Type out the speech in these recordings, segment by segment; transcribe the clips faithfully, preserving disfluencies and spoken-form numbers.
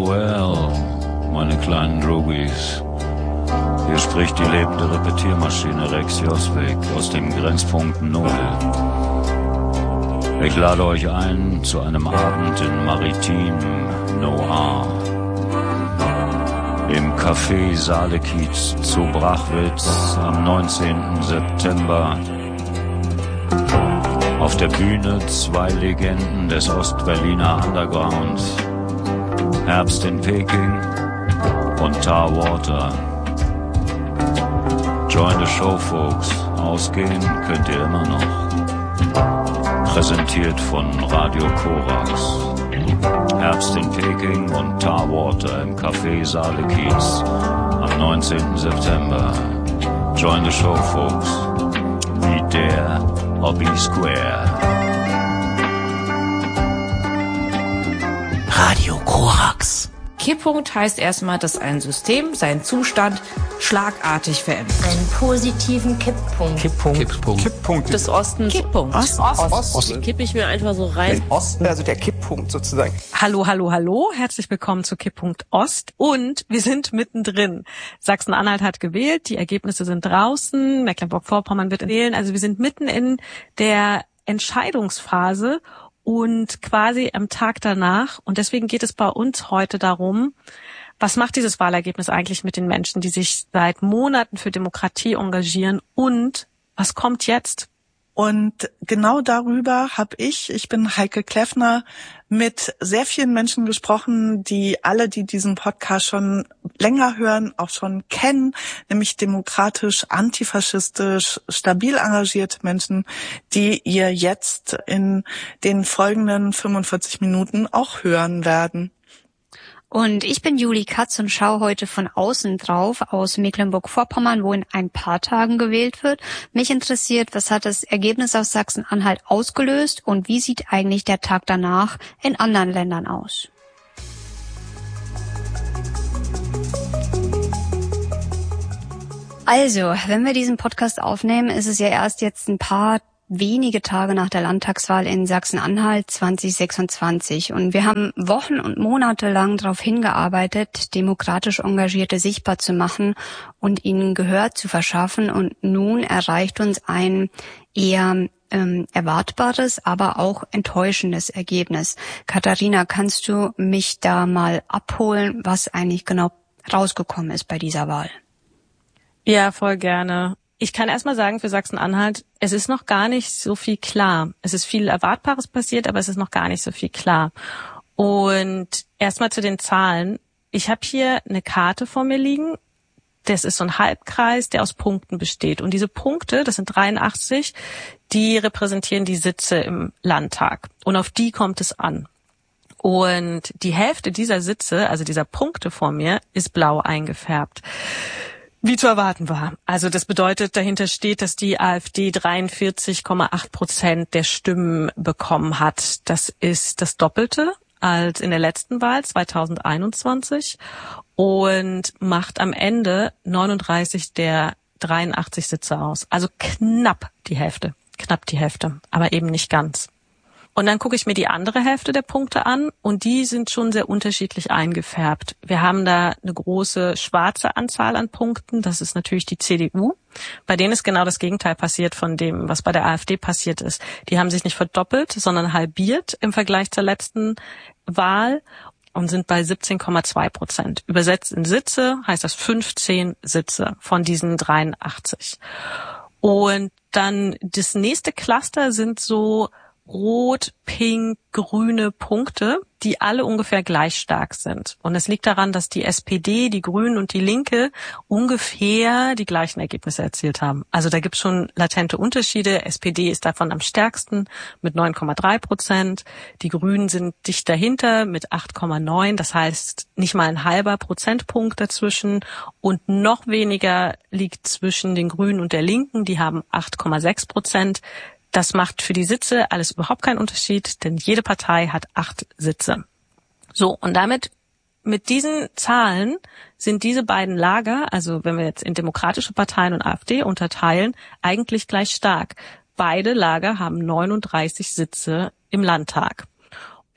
well, meine kleinen Droogies. Hier spricht die lebende Repetiermaschine Rex Joswig aus dem Grenzpunkt Null. Ich lade euch ein zu einem Abend in Maritim Noir. Im Café Saalekiez zu Brachwitz am neunzehnten September. Auf der Bühne zwei Legenden des Ostberliner Underground. Herbst in Peking und Tar Water. Join the show, folks. Ausgehen könnt ihr immer noch. Präsentiert von Radio Korax. Herbst in Peking und Tar Water im Café Saalekiez am neunzehnten September. Join the show, folks. Be there or be square. Radio Korax. Kipppunkt heißt erstmal, dass ein System seinen Zustand schlagartig verändert. Einen positiven Kipppunkt. Kipppunkt. Kipppunkt. Kipppunkt Des Ostens. Kipppunkt. Ost. Ost. Ost. Ost. Kippe ich mir einfach so rein. Osten, also der Kipppunkt sozusagen. Hallo, hallo, hallo. Herzlich willkommen zu Kipppunkt Ost. Und wir sind mittendrin. Sachsen-Anhalt hat gewählt. Die Ergebnisse sind draußen. Mecklenburg-Vorpommern wird wählen. Also wir sind mitten in der Entscheidungsphase und quasi am Tag danach. Und deswegen geht es bei uns heute darum, was macht dieses Wahlergebnis eigentlich mit den Menschen, die sich seit Monaten für Demokratie engagieren, und was kommt jetzt? Und genau darüber habe ich, ich bin Heike Kleffner, mit sehr vielen Menschen gesprochen, die alle, die diesen Podcast schon länger hören, auch schon kennen, nämlich demokratisch, antifaschistisch, stabil engagierte Menschen, die ihr jetzt in den folgenden fünfundvierzig Minuten auch hören werden. Und ich bin Juli Katz und schaue heute von außen drauf, aus Mecklenburg-Vorpommern, wo in ein paar Tagen gewählt wird. Mich interessiert, was hat das Ergebnis aus Sachsen-Anhalt ausgelöst und wie sieht eigentlich der Tag danach in anderen Ländern aus? Also, wenn wir diesen Podcast aufnehmen, ist es ja erst jetzt ein paar wenige Tage nach der Landtagswahl in Sachsen-Anhalt zwanzig sechsundzwanzig. Und wir haben Wochen und Monate lang darauf hingearbeitet, demokratisch Engagierte sichtbar zu machen und ihnen Gehör zu verschaffen. Und nun erreicht uns ein eher ähm, erwartbares, aber auch enttäuschendes Ergebnis. Katharina, kannst du mich da mal abholen, was eigentlich genau rausgekommen ist bei dieser Wahl? Ja, voll gerne. Ich kann erstmal sagen, für Sachsen-Anhalt, es ist noch gar nicht so viel klar. Es ist viel Erwartbares passiert, aber es ist noch gar nicht so viel klar. Und erstmal zu den Zahlen. Ich habe hier eine Karte vor mir liegen. Das ist so ein Halbkreis, der aus Punkten besteht. Und diese Punkte, das sind dreiundachtzig, die repräsentieren die Sitze im Landtag. Und auf die kommt es an. Und die Hälfte dieser Sitze, also dieser Punkte vor mir, ist blau eingefärbt. Wie zu erwarten war. Also das bedeutet, dahinter steht, dass die AfD dreiundvierzig Komma acht Prozent der Stimmen bekommen hat. Das ist das Doppelte als in der letzten Wahl zweitausendeinundzwanzig und macht am Ende neununddreißig der dreiundachtzig Sitze aus. Also knapp die Hälfte, knapp die Hälfte, aber eben nicht ganz. Und dann gucke ich mir die andere Hälfte der Punkte an und die sind schon sehr unterschiedlich eingefärbt. Wir haben da eine große schwarze Anzahl an Punkten, das ist natürlich die C D U. Bei denen ist genau das Gegenteil passiert von dem, was bei der AfD passiert ist. Die haben sich nicht verdoppelt, sondern halbiert im Vergleich zur letzten Wahl und sind bei siebzehn Komma zwei Prozent. Übersetzt in Sitze heißt das fünfzehn Sitze von diesen dreiundachtzig. Und dann das nächste Cluster sind so rot, pink, grüne Punkte, die alle ungefähr gleich stark sind. Und es liegt daran, dass die S P D, die Grünen und die Linke ungefähr die gleichen Ergebnisse erzielt haben. Also da gibt es schon latente Unterschiede. S P D ist davon am stärksten mit neun Komma drei Prozent. Die Grünen sind dicht dahinter mit acht Komma neun. Das heißt, nicht mal ein halber Prozentpunkt dazwischen. Und noch weniger liegt zwischen den Grünen und der Linken. Die haben acht Komma sechs Prozent. Das macht für die Sitze alles überhaupt keinen Unterschied, denn jede Partei hat acht Sitze. So, und damit, mit diesen Zahlen sind diese beiden Lager, also wenn wir jetzt in demokratische Parteien und AfD unterteilen, eigentlich gleich stark. Beide Lager haben neununddreißig Sitze im Landtag.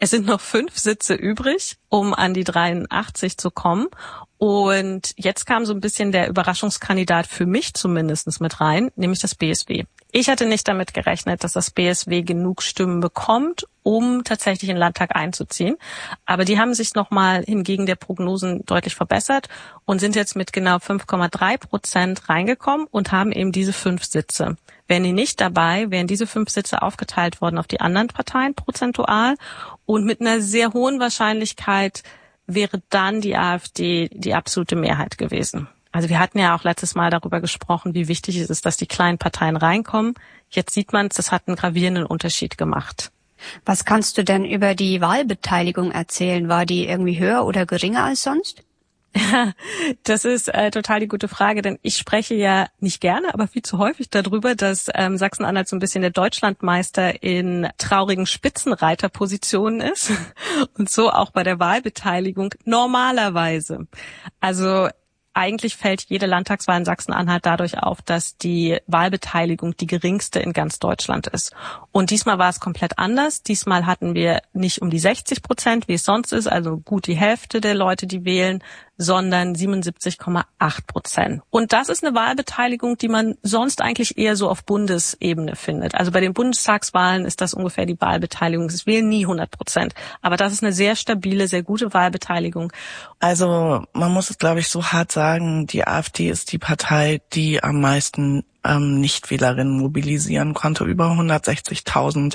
Es sind noch fünf Sitze übrig, um an die dreiundachtzig zu kommen. Und jetzt kam so ein bisschen der Überraschungskandidat für mich zumindest mit rein, nämlich das B S W. Ich hatte nicht damit gerechnet, dass das B S W genug Stimmen bekommt, um tatsächlich in den Landtag einzuziehen. Aber die haben sich nochmal hingegen der Prognosen deutlich verbessert und sind jetzt mit genau fünf Komma drei Prozent reingekommen und haben eben diese fünf Sitze. Wären die nicht dabei, wären diese fünf Sitze aufgeteilt worden auf die anderen Parteien prozentual und mit einer sehr hohen Wahrscheinlichkeit wäre dann die AfD die absolute Mehrheit gewesen. Also wir hatten ja auch letztes Mal darüber gesprochen, wie wichtig es ist, dass die kleinen Parteien reinkommen. Jetzt sieht man, das hat einen gravierenden Unterschied gemacht. Was kannst du denn über die Wahlbeteiligung erzählen? War die irgendwie höher oder geringer als sonst? Ja, das ist äh, total die gute Frage, denn ich spreche ja nicht gerne, aber viel zu häufig darüber, dass ähm, Sachsen-Anhalt so ein bisschen der Deutschlandmeister in traurigen Spitzenreiterpositionen ist und so auch bei der Wahlbeteiligung normalerweise. Also eigentlich fällt jede Landtagswahl in Sachsen-Anhalt dadurch auf, dass die Wahlbeteiligung die geringste in ganz Deutschland ist. Und diesmal war es komplett anders. Diesmal hatten wir nicht um die sechzig Prozent, wie es sonst ist, also gut die Hälfte der Leute, die wählen, sondern siebenundsiebzig Komma acht Prozent. Und das ist eine Wahlbeteiligung, die man sonst eigentlich eher so auf Bundesebene findet. Also bei den Bundestagswahlen ist das ungefähr die Wahlbeteiligung. Es wählen nie hundert Prozent. Aber das ist eine sehr stabile, sehr gute Wahlbeteiligung. Also man muss es, glaube ich, so hart sagen, die AfD ist die Partei, die am meisten ähm, Nichtwählerinnen mobilisieren konnte. Über hundertsechzigtausend,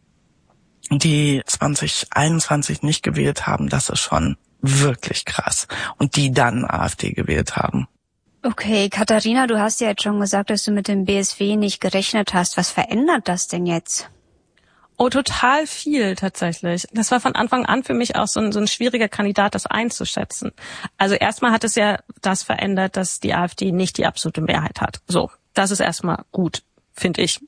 die zwanzig einundzwanzig nicht gewählt haben. Das ist schon wirklich krass. Und die dann AfD gewählt haben. Okay, Katharina, du hast ja jetzt schon gesagt, dass du mit dem B S W nicht gerechnet hast. Was verändert das denn jetzt? Oh, total viel tatsächlich. Das war von Anfang an für mich auch so ein, so ein schwieriger Kandidat, das einzuschätzen. Also erstmal hat es ja das verändert, dass die AfD nicht die absolute Mehrheit hat. So, das ist erstmal gut, finde ich.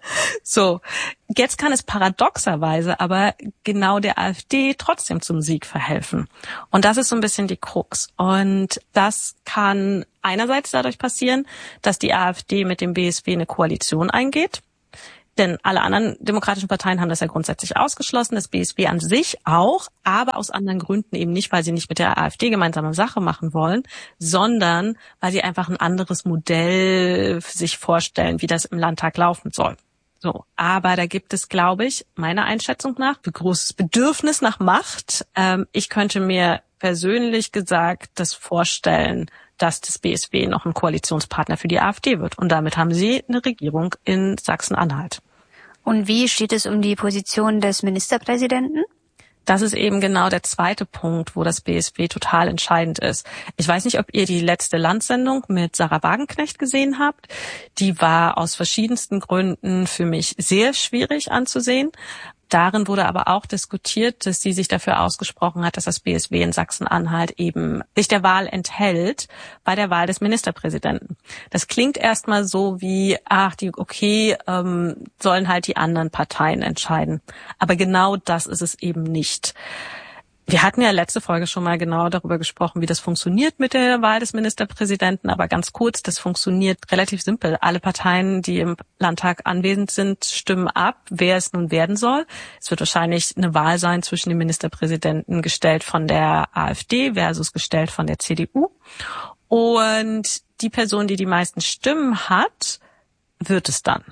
So, jetzt kann es paradoxerweise aber genau der AfD trotzdem zum Sieg verhelfen. Und das ist so ein bisschen die Krux. Und das kann einerseits dadurch passieren, dass die AfD mit dem B S W eine Koalition eingeht. Denn alle anderen demokratischen Parteien haben das ja grundsätzlich ausgeschlossen, das B S W an sich auch, aber aus anderen Gründen eben nicht, weil sie nicht mit der AfD gemeinsame Sache machen wollen, sondern weil sie einfach ein anderes Modell sich vorstellen, wie das im Landtag laufen soll. So, aber da gibt es, glaube ich, meiner Einschätzung nach, ein großes Bedürfnis nach Macht. Ähm, ich könnte mir persönlich gesagt das vorstellen, dass das B S W noch ein Koalitionspartner für die AfD wird. Und damit haben sie eine Regierung in Sachsen-Anhalt. Und wie steht es um die Position des Ministerpräsidenten? Das ist eben genau der zweite Punkt, wo das B S W total entscheidend ist. Ich weiß nicht, ob ihr die letzte Landsendung mit Sarah Wagenknecht gesehen habt. Die war aus verschiedensten Gründen für mich sehr schwierig anzusehen. Darin wurde aber auch diskutiert, dass sie sich dafür ausgesprochen hat, dass das B S W in Sachsen-Anhalt eben sich der Wahl enthält bei der Wahl des Ministerpräsidenten. Das klingt erstmal so wie, ach, die okay, ähm, sollen halt die anderen Parteien entscheiden. Aber genau das ist es eben nicht. Wir hatten ja letzte Folge schon mal genau darüber gesprochen, wie das funktioniert mit der Wahl des Ministerpräsidenten. Aber ganz kurz, das funktioniert relativ simpel. Alle Parteien, die im Landtag anwesend sind, stimmen ab, wer es nun werden soll. Es wird wahrscheinlich eine Wahl sein zwischen dem Ministerpräsidenten gestellt von der AfD versus gestellt von der C D U. Und die Person, die die meisten Stimmen hat, wird es dann.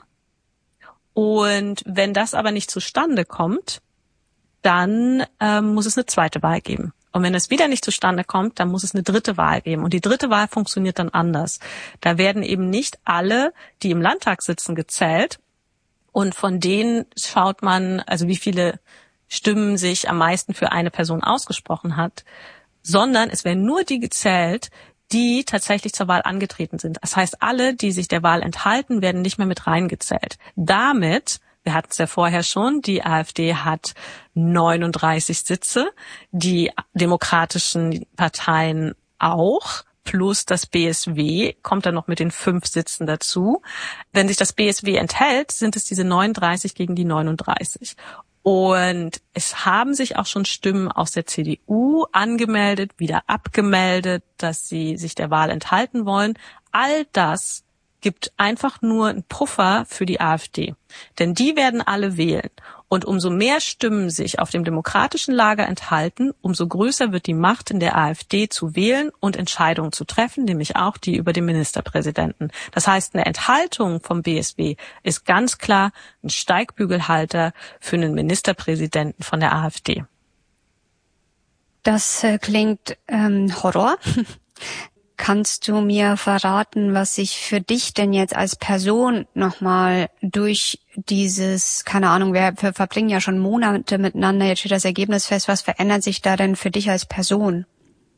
Und wenn das aber nicht zustande kommt, dann ähm, muss es eine zweite Wahl geben. Und wenn es wieder nicht zustande kommt, dann muss es eine dritte Wahl geben. Und die dritte Wahl funktioniert dann anders. Da werden eben nicht alle, die im Landtag sitzen, gezählt. Und von denen schaut man, also wie viele Stimmen sich am meisten für eine Person ausgesprochen hat, sondern es werden nur die gezählt, die tatsächlich zur Wahl angetreten sind. Das heißt, alle, die sich der Wahl enthalten, werden nicht mehr mit reingezählt. Damit, wir hatten es ja vorher schon, die AfD hat neununddreißig Sitze, die demokratischen Parteien auch, plus das B S W kommt dann noch mit den fünf Sitzen dazu. Wenn sich das B S W enthält, sind es diese neununddreißig gegen die neununddreißig. Und es haben sich auch schon Stimmen aus der C D U angemeldet, wieder abgemeldet, dass sie sich der Wahl enthalten wollen. All das gibt einfach nur einen Puffer für die AfD. Denn die werden alle wählen. Und umso mehr Stimmen sich auf dem demokratischen Lager enthalten, umso größer wird die Macht in der AfD zu wählen und Entscheidungen zu treffen, nämlich auch die über den Ministerpräsidenten. Das heißt, eine Enthaltung vom B S W ist ganz klar ein Steigbügelhalter für einen Ministerpräsidenten von der AfD. Das äh, klingt ähm, Horror. Kannst du mir verraten, was sich für dich denn jetzt als Person nochmal durch dieses, keine Ahnung, wir verbringen ja schon Monate miteinander, jetzt steht das Ergebnis fest, was verändert sich da denn für dich als Person?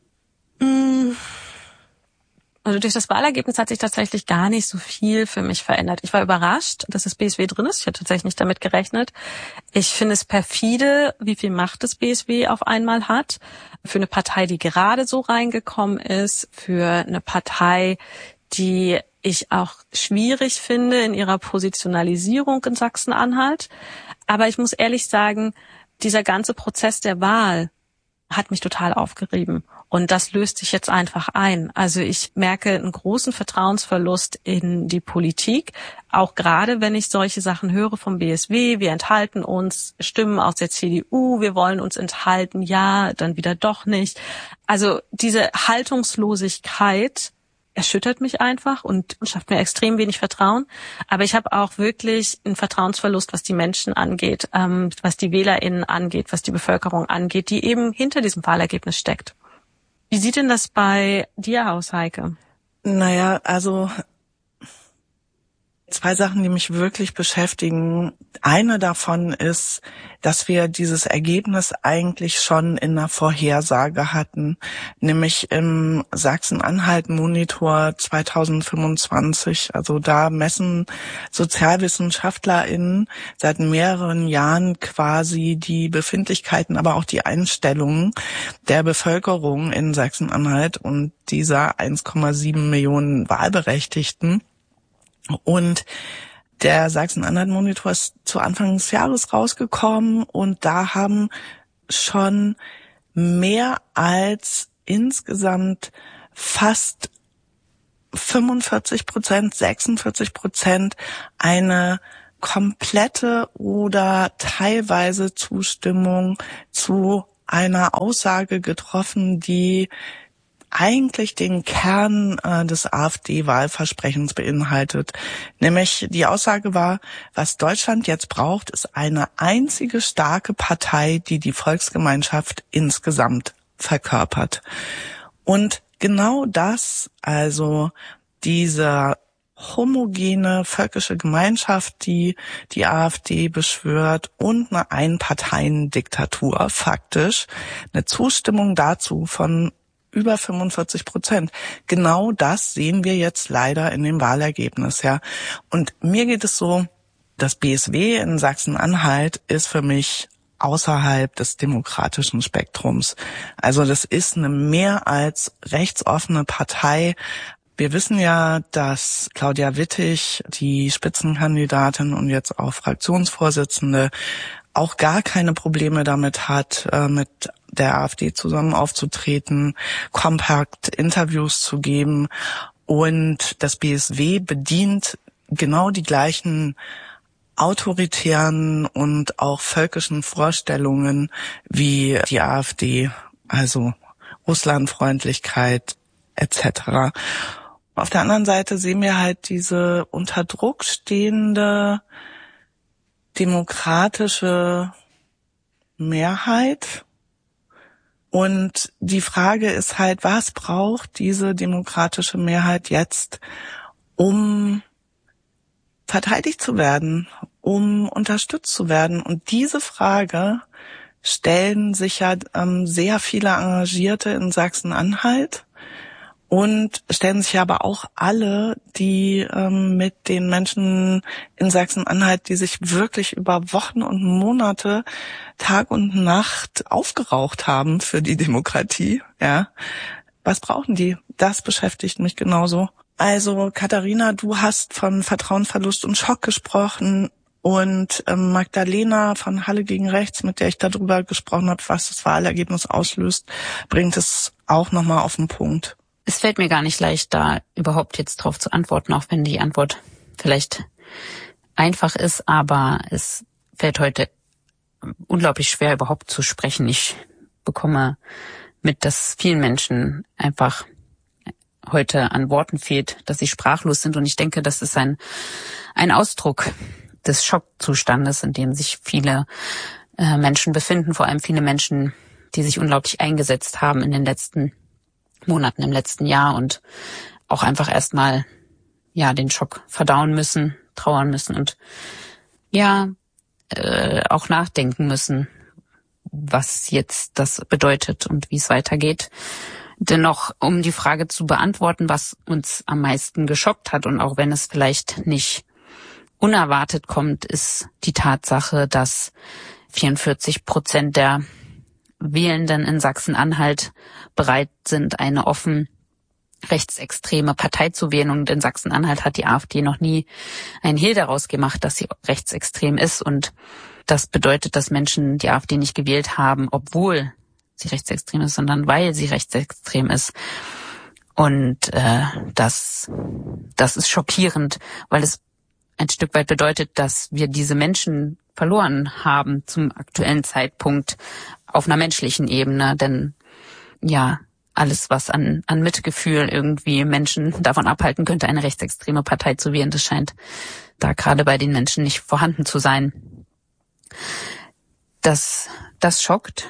Also durch das Wahlergebnis hat sich tatsächlich gar nicht so viel für mich verändert. Ich war überrascht, dass das B S W drin ist. Ich hatte tatsächlich nicht damit gerechnet. Ich finde es perfide, wie viel Macht das B S W auf einmal hat. Für eine Partei, die gerade so reingekommen ist, für eine Partei, die ich auch schwierig finde in ihrer Positionalisierung in Sachsen-Anhalt. Aber ich muss ehrlich sagen, dieser ganze Prozess der Wahl hat mich total aufgerieben. Und das löst sich jetzt einfach ein. Also ich merke einen großen Vertrauensverlust in die Politik, auch gerade wenn ich solche Sachen höre vom B S W. Wir enthalten uns, Stimmen aus der C D U, wir wollen uns enthalten, ja, dann wieder doch nicht. Also diese Haltungslosigkeit erschüttert mich einfach und schafft mir extrem wenig Vertrauen. Aber ich habe auch wirklich einen Vertrauensverlust, was die Menschen angeht, ähm, was die WählerInnen angeht, was die Bevölkerung angeht, die eben hinter diesem Wahlergebnis steckt. Wie sieht denn das bei dir aus, Heike? Naja, also zwei Sachen, die mich wirklich beschäftigen. Eine davon ist, dass wir dieses Ergebnis eigentlich schon in der Vorhersage hatten, nämlich im Sachsen-Anhalt-Monitor zweitausendfünfundzwanzig. Also da messen SozialwissenschaftlerInnen seit mehreren Jahren quasi die Befindlichkeiten, aber auch die Einstellungen der Bevölkerung in Sachsen-Anhalt und dieser eins Komma sieben Millionen Wahlberechtigten. Und der Sachsen-Anhalt-Monitor ist zu Anfang des Jahres rausgekommen und da haben schon mehr als insgesamt fast fünfundvierzig Prozent, sechsundvierzig Prozent eine komplette oder teilweise Zustimmung zu einer Aussage getroffen, die eigentlich den Kern äh, des AfD-Wahlversprechens beinhaltet. Nämlich die Aussage war, was Deutschland jetzt braucht, ist eine einzige starke Partei, die die Volksgemeinschaft insgesamt verkörpert. Und genau das, also diese homogene völkische Gemeinschaft, die die AfD beschwört und eine Einparteiendiktatur faktisch, eine Zustimmung dazu von über fünfundvierzig Prozent. Genau das sehen wir jetzt leider in dem Wahlergebnis, ja. Und mir geht es so, das B S W in Sachsen-Anhalt ist für mich außerhalb des demokratischen Spektrums. Also das ist eine mehr als rechtsoffene Partei. Wir wissen ja, dass Claudia Wittig, die Spitzenkandidatin und jetzt auch Fraktionsvorsitzende, auch gar keine Probleme damit hat, mit der AfD zusammen aufzutreten, kompakt Interviews zu geben. Und das B S W bedient genau die gleichen autoritären und auch völkischen Vorstellungen wie die AfD, also Russlandfreundlichkeit et cetera. Auf der anderen Seite sehen wir halt diese unter Druck stehende demokratische Mehrheit. Und die Frage ist halt, was braucht diese demokratische Mehrheit jetzt, um verteidigt zu werden, um unterstützt zu werden? Und diese Frage stellen sich ja ähm, sehr viele Engagierte in Sachsen-Anhalt und stellen sich aber auch alle, die ähm, mit den Menschen in Sachsen-Anhalt, die sich wirklich über Wochen und Monate, Tag und Nacht aufgeraucht haben für die Demokratie, ja. Was brauchen die? Das beschäftigt mich genauso. Also Katharina, du hast von Vertrauensverlust und Schock gesprochen und ähm, Magdalena von Halle gegen Rechts, mit der ich darüber gesprochen habe, was das Wahlergebnis auslöst, bringt es auch nochmal auf den Punkt. Es fällt mir gar nicht leicht, da überhaupt jetzt drauf zu antworten, auch wenn die Antwort vielleicht einfach ist, aber es fällt heute unglaublich schwer, überhaupt zu sprechen. Ich bekomme mit, dass vielen Menschen einfach heute an Worten fehlt, dass sie sprachlos sind. Und ich denke, das ist ein, ein Ausdruck des Schockzustandes, in dem sich viele äh, Menschen befinden, vor allem viele Menschen, die sich unglaublich eingesetzt haben in den letzten Monaten, im letzten Jahr und auch einfach erstmal ja den Schock verdauen müssen, trauern müssen und ja äh, auch nachdenken müssen, was jetzt das bedeutet und wie es weitergeht. Dennoch, um die Frage zu beantworten, was uns am meisten geschockt hat und auch wenn es vielleicht nicht unerwartet kommt, ist die Tatsache, dass vierundvierzig Prozent der Wählenden in Sachsen-Anhalt bereit sind, eine offen rechtsextreme Partei zu wählen. Und in Sachsen-Anhalt hat die AfD noch nie einen Hehl daraus gemacht, dass sie rechtsextrem ist. Und das bedeutet, dass Menschen die AfD nicht gewählt haben, obwohl sie rechtsextrem ist, sondern weil sie rechtsextrem ist. Und äh, das, das ist schockierend, weil es ein Stück weit bedeutet, dass wir diese Menschen verloren haben zum aktuellen Zeitpunkt auf einer menschlichen Ebene. Denn ja, alles, was an, an Mitgefühl irgendwie Menschen davon abhalten könnte, eine rechtsextreme Partei zu wählen, das scheint da gerade bei den Menschen nicht vorhanden zu sein. Das, das schockt.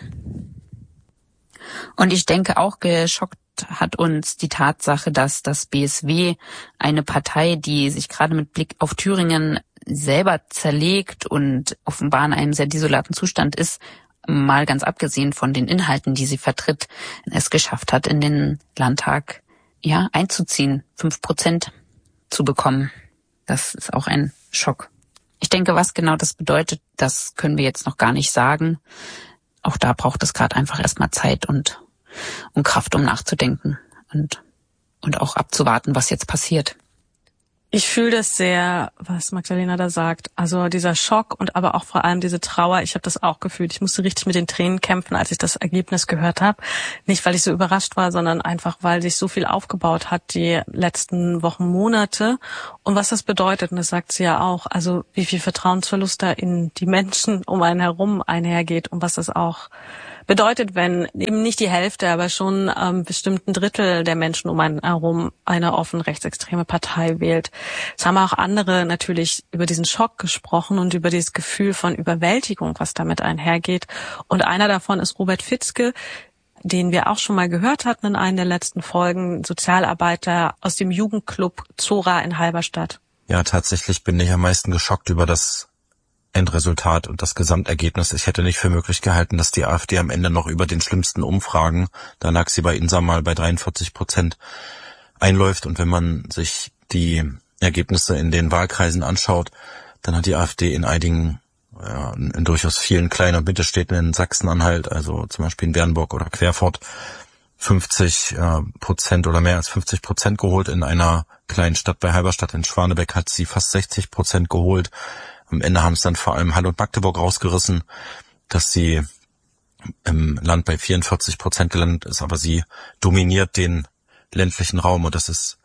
Und ich denke auch geschockt hat uns die Tatsache, dass das B S W, eine Partei, die sich gerade mit Blick auf Thüringen selber zerlegt und offenbar in einem sehr desolaten Zustand ist, mal ganz abgesehen von den Inhalten, die sie vertritt, es geschafft hat, in den Landtag ja einzuziehen, fünf Prozent zu bekommen. Das ist auch ein Schock. Ich denke, was genau das bedeutet, das können wir jetzt noch gar nicht sagen. Auch da braucht es gerade einfach erstmal Zeit und, und Kraft, um nachzudenken und, und auch abzuwarten, was jetzt passiert. Ich fühle das sehr, was Magdalena da sagt. Also dieser Schock und aber auch vor allem diese Trauer. Ich habe das auch gefühlt. Ich musste richtig mit den Tränen kämpfen, als ich das Ergebnis gehört habe. Nicht, weil ich so überrascht war, sondern einfach, weil sich so viel aufgebaut hat die letzten Wochen, Monate. Und was das bedeutet, und das sagt sie ja auch, also wie viel Vertrauensverlust da in die Menschen um einen herum einhergeht und was das auch bedeutet, wenn eben nicht die Hälfte, aber schon ähm, bestimmt ein Drittel der Menschen um einen herum eine offen rechtsextreme Partei wählt. Es haben auch andere natürlich über diesen Schock gesprochen und über dieses Gefühl von Überwältigung, was damit einhergeht. Und einer davon ist Robert Fitzke, den wir auch schon mal gehört hatten in einer der letzten Folgen, Sozialarbeiter aus dem Jugendclub Zora in Halberstadt. Ja, tatsächlich bin ich am meisten geschockt über das Endresultat und das Gesamtergebnis. Ich hätte nicht für möglich gehalten, dass die AfD am Ende noch über den schlimmsten Umfragen, da lag sie bei Insa mal bei dreiundvierzig Prozent, einläuft. Und wenn man sich die Ergebnisse in den Wahlkreisen anschaut, dann hat die AfD in einigen, ja, in durchaus vielen kleinen und Mittelstädten in Sachsen-Anhalt, also zum Beispiel in Bernburg oder Querfurt, fünfzig Prozent oder mehr als fünfzig Prozent geholt. In einer kleinen Stadt bei Halberstadt in Schwanebeck hat sie fast sechzig Prozent geholt. Am Ende haben es dann vor allem Halle und Magdeburg rausgerissen, dass sie im Land bei vierundvierzig Prozent gelandet ist, aber sie dominiert den ländlichen Raum und das ist,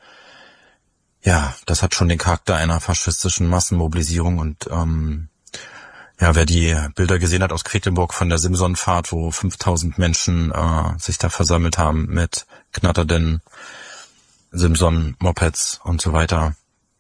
ja, das hat schon den Charakter einer faschistischen Massenmobilisierung. Und ähm, ja, wer die Bilder gesehen hat aus Quedlinburg von der Simsonfahrt, wo fünftausend Menschen äh, sich da versammelt haben mit knatternden Simson-Mopeds und so weiter,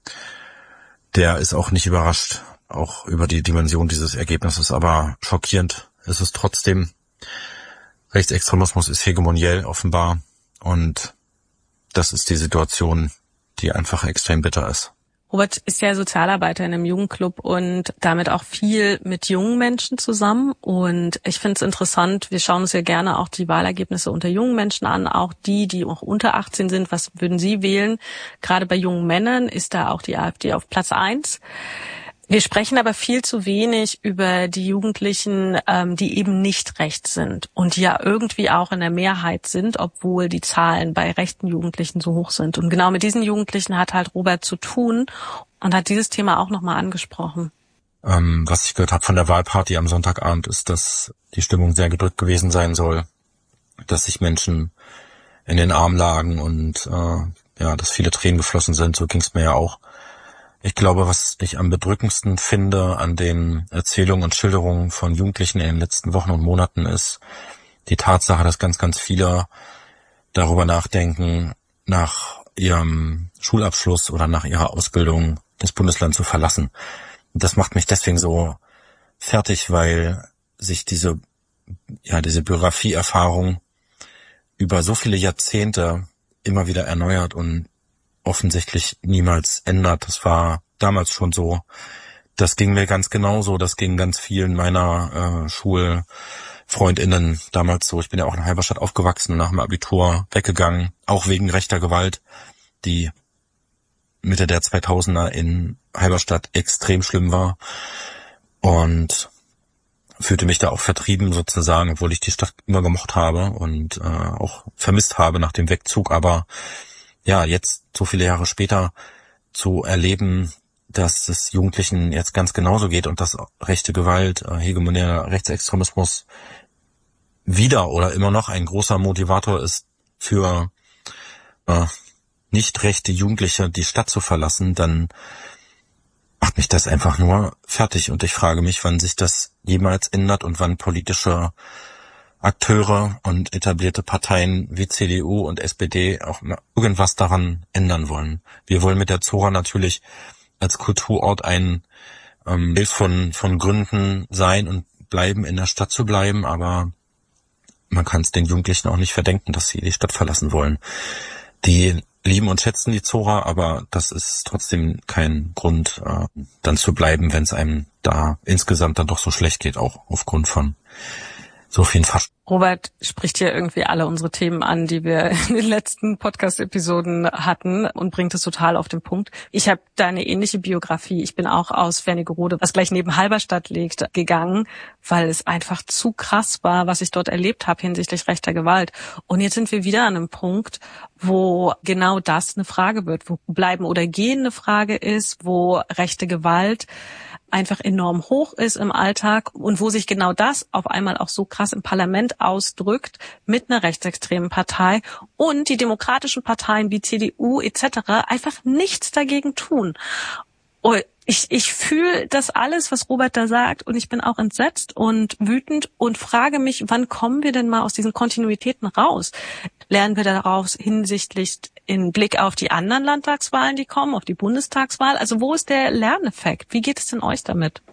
der ist auch nicht überrascht, auch über die Dimension dieses Ergebnisses, aber schockierend ist es trotzdem. Rechtsextremismus ist hegemoniell offenbar und das ist die Situation, die einfach extrem bitter ist. Robert ist ja Sozialarbeiter in einem Jugendclub und damit auch viel mit jungen Menschen zusammen. Und ich finde es interessant, wir schauen uns ja gerne auch die Wahlergebnisse unter jungen Menschen an, auch die, die auch unter achtzehn sind. Was würden Sie wählen? Gerade bei jungen Männern ist da auch die AfD auf Platz eins. Wir sprechen aber viel zu wenig über die Jugendlichen, ähm, die eben nicht rechts sind und die ja irgendwie auch in der Mehrheit sind, obwohl die Zahlen bei rechten Jugendlichen so hoch sind. Und genau mit diesen Jugendlichen hat halt Robert zu tun und hat dieses Thema auch nochmal angesprochen. Ähm, was ich gehört habe von der Wahlparty am Sonntagabend ist, dass die Stimmung sehr gedrückt gewesen sein soll, dass sich Menschen in den Arm lagen und äh, ja, dass viele Tränen geflossen sind. So ging es mir ja auch. Ich glaube, was ich am bedrückendsten finde an den Erzählungen und Schilderungen von Jugendlichen in den letzten Wochen und Monaten ist die Tatsache, dass ganz, ganz viele darüber nachdenken, nach ihrem Schulabschluss oder nach ihrer Ausbildung das Bundesland zu verlassen. Das macht mich deswegen so fertig, weil sich diese, ja, diese Biografieerfahrung über so viele Jahrzehnte immer wieder erneuert und offensichtlich niemals ändert. Das war damals schon so. Das ging mir ganz genauso. Das ging ganz vielen meiner äh, Schulfreundinnen damals so. Ich bin ja auch in Halberstadt aufgewachsen und nach dem Abitur weggegangen, auch wegen rechter Gewalt, die Mitte der zweitausender in Halberstadt extrem schlimm war, und fühlte mich da auch vertrieben sozusagen, obwohl ich die Stadt immer gemocht habe und äh, auch vermisst habe nach dem Wegzug. Aber ja, jetzt so viele Jahre später zu erleben, dass es Jugendlichen jetzt ganz genauso geht und dass rechte Gewalt, äh, hegemonärer Rechtsextremismus wieder oder immer noch ein großer Motivator ist für äh, nicht rechte Jugendliche, die Stadt zu verlassen, dann macht mich das einfach nur fertig. Und ich frage mich, wann sich das jemals ändert und wann politische Akteure und etablierte Parteien wie C D U und S P D auch irgendwas daran ändern wollen. Wir wollen mit der Zora natürlich als Kulturort ein ähm, Bild von, von Gründen sein und bleiben, in der Stadt zu bleiben, aber man kann es den Jugendlichen auch nicht verdenken, dass sie die Stadt verlassen wollen. Die lieben und schätzen die Zora, aber das ist trotzdem kein Grund, äh, dann zu bleiben, wenn es einem da insgesamt dann doch so schlecht geht, auch aufgrund von so vielen Versch... Robert spricht hier irgendwie alle unsere Themen an, die wir in den letzten Podcast-Episoden hatten, und bringt es total auf den Punkt. Ich habe da eine ähnliche Biografie. Ich bin auch aus Wernigerode, was gleich neben Halberstadt liegt, gegangen, weil es einfach zu krass war, was ich dort erlebt habe hinsichtlich rechter Gewalt. Und jetzt sind wir wieder an einem Punkt, wo genau das eine Frage wird, wo bleiben oder gehen eine Frage ist, wo rechte Gewalt einfach enorm hoch ist im Alltag und wo sich genau das auf einmal auch so krass im Parlament ausdrückt mit einer rechtsextremen Partei und die demokratischen Parteien wie C D U et cetera einfach nichts dagegen tun. Und ich, ich fühle das alles, was Robert da sagt, und ich bin auch entsetzt und wütend und frage mich, wann kommen wir denn mal aus diesen Kontinuitäten raus? Lernen wir daraus hinsichtlich in Blick auf die anderen Landtagswahlen, die kommen, auf die Bundestagswahl? Also wo ist der Lerneffekt? Wie geht es denn euch damit?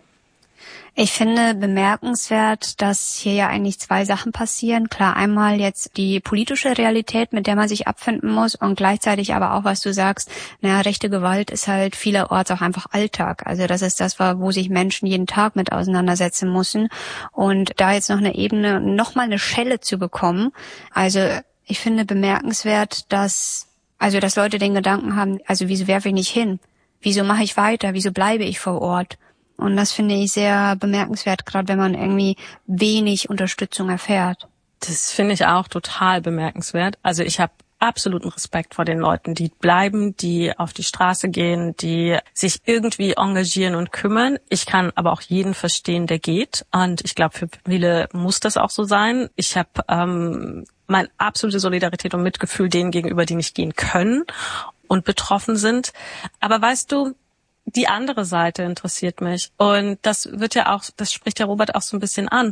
Ich finde bemerkenswert, dass hier ja eigentlich zwei Sachen passieren. Klar, einmal jetzt die politische Realität, mit der man sich abfinden muss, und gleichzeitig aber auch, was du sagst, naja, rechte Gewalt ist halt vielerorts auch einfach Alltag. Also das ist das, wo sich Menschen jeden Tag mit auseinandersetzen müssen. Und da jetzt noch eine Ebene, nochmal eine Schelle zu bekommen, also ich finde bemerkenswert, dass, also dass Leute den Gedanken haben, also wieso werfe ich nicht hin? Wieso mache ich weiter? Wieso bleibe ich vor Ort? Und das finde ich sehr bemerkenswert, gerade wenn man irgendwie wenig Unterstützung erfährt. Das finde ich auch total bemerkenswert. Also ich habe absoluten Respekt vor den Leuten, die bleiben, die auf die Straße gehen, die sich irgendwie engagieren und kümmern. Ich kann aber auch jeden verstehen, der geht. Und ich glaube, für viele muss das auch so sein. Ich habe ähm, meine absolute Solidarität und Mitgefühl denen gegenüber, die nicht gehen können und betroffen sind. Aber weißt du, die andere Seite interessiert mich. Und das wird ja auch, das spricht ja Robert auch so ein bisschen an.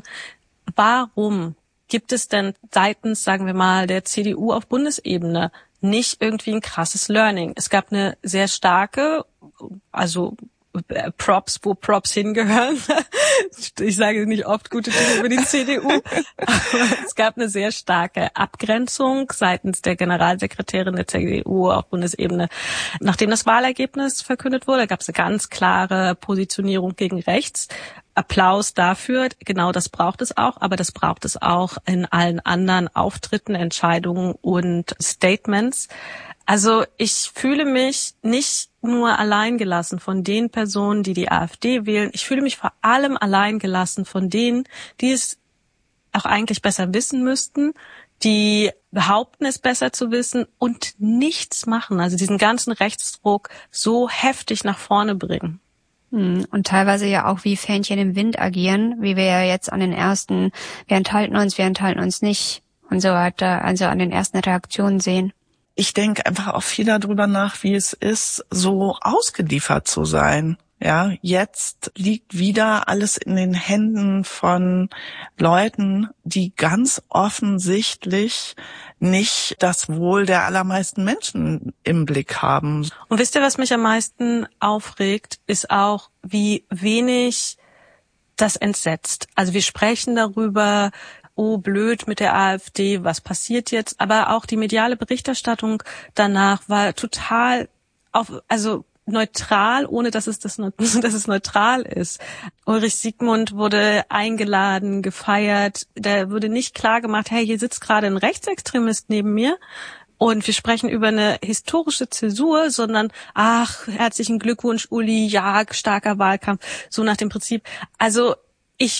Warum gibt es denn seitens, sagen wir mal, der C D U auf Bundesebene nicht irgendwie ein krasses Learning? Es gab eine sehr starke, also Props, wo Props hingehören. Ich sage nicht oft gute Dinge über die C D U, aber es gab eine sehr starke Abgrenzung seitens der Generalsekretärin der C D U auf Bundesebene. Nachdem das Wahlergebnis verkündet wurde, gab es eine ganz klare Positionierung gegen rechts. Applaus dafür, genau das braucht es auch, aber das braucht es auch in allen anderen Auftritten, Entscheidungen und Statements. Also ich fühle mich nicht nur alleingelassen von den Personen, die die AfD wählen. Ich fühle mich vor allem alleingelassen von denen, die es auch eigentlich besser wissen müssten, die behaupten, es besser zu wissen und nichts machen. Also diesen ganzen Rechtsdruck so heftig nach vorne bringen. Und teilweise ja auch wie Fähnchen im Wind agieren, wie wir ja jetzt an den ersten, wir enthalten uns, wir enthalten uns nicht und so weiter, also an den ersten Reaktionen sehen. ich denke einfach auch viel darüber nach, wie es ist, so ausgeliefert zu sein. Ja, jetzt liegt wieder alles in den Händen von Leuten, die ganz offensichtlich nicht das Wohl der allermeisten Menschen im Blick haben. Und wisst ihr, was mich am meisten aufregt, ist auch, wie wenig das entsetzt. Also wir sprechen darüber, oh blöd mit der AfD, was passiert jetzt? Aber auch die mediale Berichterstattung danach war total auf, also neutral, ohne dass es das, dass es neutral ist. Ulrich Siegmund wurde eingeladen, gefeiert. Da wurde nicht klar gemacht, hey, hier sitzt gerade ein Rechtsextremist neben mir und wir sprechen über eine historische Zäsur, sondern ach, herzlichen Glückwunsch, Uli, ja, starker Wahlkampf, so nach dem Prinzip. Also ich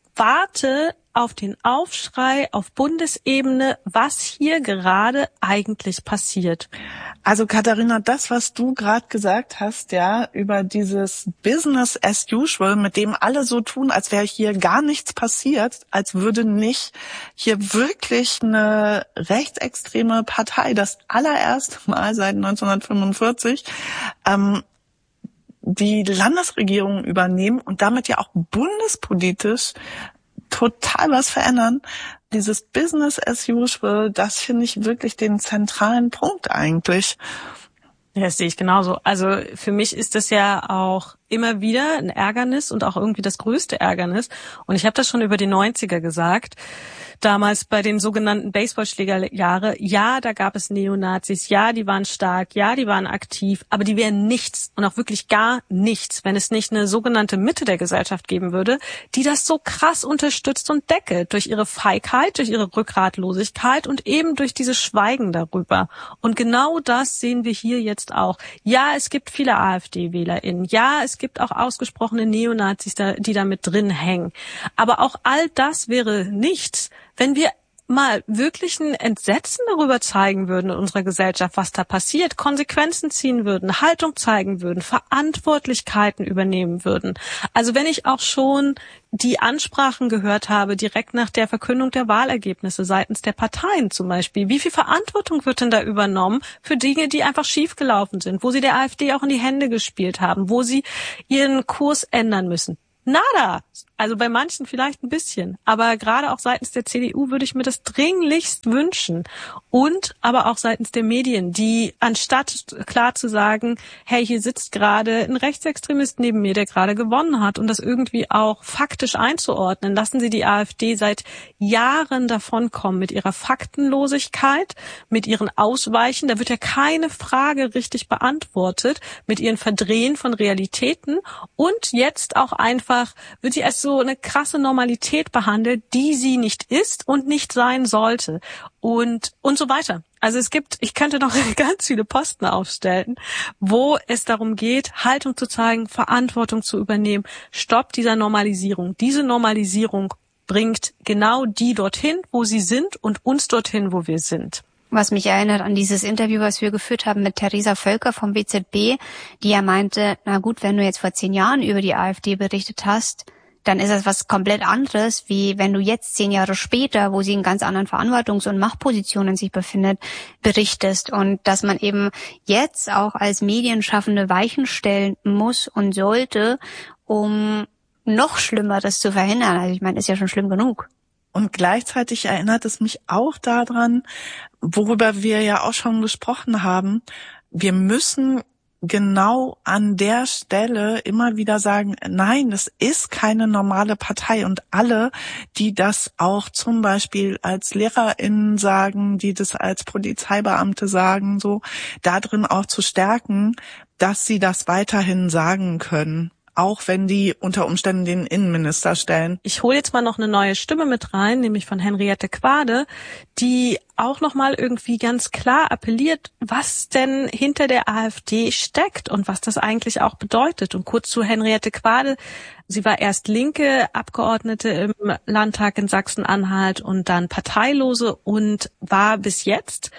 warte auf den Aufschrei auf Bundesebene, was hier gerade eigentlich passiert. Also Katharina, das, was du gerade gesagt hast, ja, über dieses Business as usual, mit dem alle so tun, als wäre hier gar nichts passiert, als würde nicht hier wirklich eine rechtsextreme Partei das allererste Mal seit neunzehnhundertfünfundvierzig ähm, die Landesregierung übernehmen und damit ja auch bundespolitisch total was verändern. Dieses Business as usual, das finde ich wirklich den zentralen Punkt eigentlich. Ja, das sehe ich genauso. Also für mich ist das ja auch immer wieder ein Ärgernis und auch irgendwie das größte Ärgernis. Und ich habe das schon über die neunziger gesagt. Damals bei den sogenannten Baseballschlägerjahre, ja, da gab es Neonazis, ja, die waren stark, ja, die waren aktiv, aber die wären nichts und auch wirklich gar nichts, wenn es nicht eine sogenannte Mitte der Gesellschaft geben würde, die das so krass unterstützt und deckelt durch ihre Feigheit, durch ihre Rückgratlosigkeit und eben durch dieses Schweigen darüber. Und genau das sehen wir hier jetzt auch. Ja, es gibt viele AfD-WählerInnen, ja, es gibt auch ausgesprochene Neonazis, die da mit drin hängen, aber auch all das wäre nichts, wenn wir mal wirklich ein Entsetzen darüber zeigen würden in unserer Gesellschaft, was da passiert, Konsequenzen ziehen würden, Haltung zeigen würden, Verantwortlichkeiten übernehmen würden. Also wenn ich auch schon die Ansprachen gehört habe, direkt nach der Verkündung der Wahlergebnisse seitens der Parteien zum Beispiel, wie viel Verantwortung wird denn da übernommen für Dinge, die einfach schiefgelaufen sind, wo sie der AfD auch in die Hände gespielt haben, wo sie ihren Kurs ändern müssen? Nada. Also bei manchen vielleicht ein bisschen. Aber gerade auch seitens der C D U würde ich mir das dringlichst wünschen. Und aber auch seitens der Medien, die anstatt klar zu sagen, hey, hier sitzt gerade ein Rechtsextremist neben mir, der gerade gewonnen hat, und das irgendwie auch faktisch einzuordnen, lassen sie die AfD seit Jahren davonkommen mit ihrer Faktenlosigkeit, mit ihren Ausweichen. Da wird ja keine Frage richtig beantwortet, mit ihren Verdrehen von Realitäten. Und jetzt auch einfach wird sie als so eine krasse Normalität behandelt, die sie nicht ist und nicht sein sollte. Und, und so weiter. Also es gibt, ich könnte noch ganz viele Posten aufstellen, wo es darum geht, Haltung zu zeigen, Verantwortung zu übernehmen. Stopp dieser Normalisierung. Diese Normalisierung bringt genau die dorthin, wo sie sind, und uns dorthin, wo wir sind. Was mich erinnert an dieses Interview, was wir geführt haben mit Theresa Völker vom W Z B, die ja meinte, na gut, wenn du jetzt vor zehn Jahren über die AfD berichtet hast, dann ist das was komplett anderes, wie wenn du jetzt zehn Jahre später, wo sie in ganz anderen Verantwortungs- und Machtpositionen sich befindet, berichtest. Und dass man eben jetzt auch als Medienschaffende Weichen stellen muss und sollte, um noch Schlimmeres zu verhindern. Also ich meine, ist ja schon schlimm genug. Und gleichzeitig erinnert es mich auch daran, worüber wir ja auch schon gesprochen haben. Wir müssen genau an der Stelle immer wieder sagen, nein, das ist keine normale Partei. Und alle, die das auch zum Beispiel als LehrerInnen sagen, die das als Polizeibeamte sagen, so da drin auch zu stärken, dass sie das weiterhin sagen können. Auch wenn die unter Umständen den Innenminister stellen. Ich hole jetzt mal noch eine neue Stimme mit rein, nämlich von Henriette Quade, die auch nochmal irgendwie ganz klar appelliert, was denn hinter der AfD steckt und was das eigentlich auch bedeutet. Und kurz zu Henriette Quade. Sie war erst linke Abgeordnete im Landtag in Sachsen-Anhalt und dann Parteilose und war bis jetzt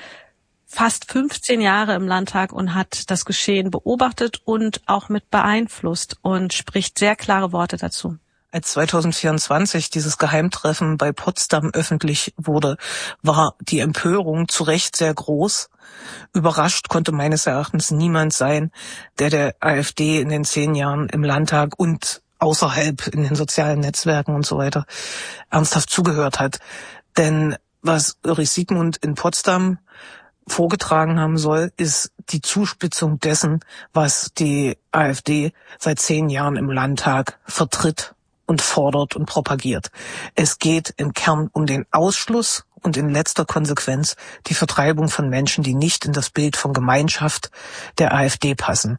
fast fünfzehn Jahre im Landtag und hat das Geschehen beobachtet und auch mit beeinflusst und spricht sehr klare Worte dazu. Als zwanzig vierundzwanzig dieses Geheimtreffen bei Potsdam öffentlich wurde, war die Empörung zu Recht sehr groß. Überrascht konnte meines Erachtens niemand sein, der der AfD in den zehn Jahren im Landtag und außerhalb in den sozialen Netzwerken und so weiter ernsthaft zugehört hat. Denn was Ulrich Siegmund in Potsdam vorgetragen haben soll, ist die Zuspitzung dessen, was die AfD seit zehn Jahren im Landtag vertritt und fordert und propagiert. Es geht im Kern um den Ausschluss und in letzter Konsequenz die Vertreibung von Menschen, die nicht in das Bild von Gemeinschaft der AfD passen.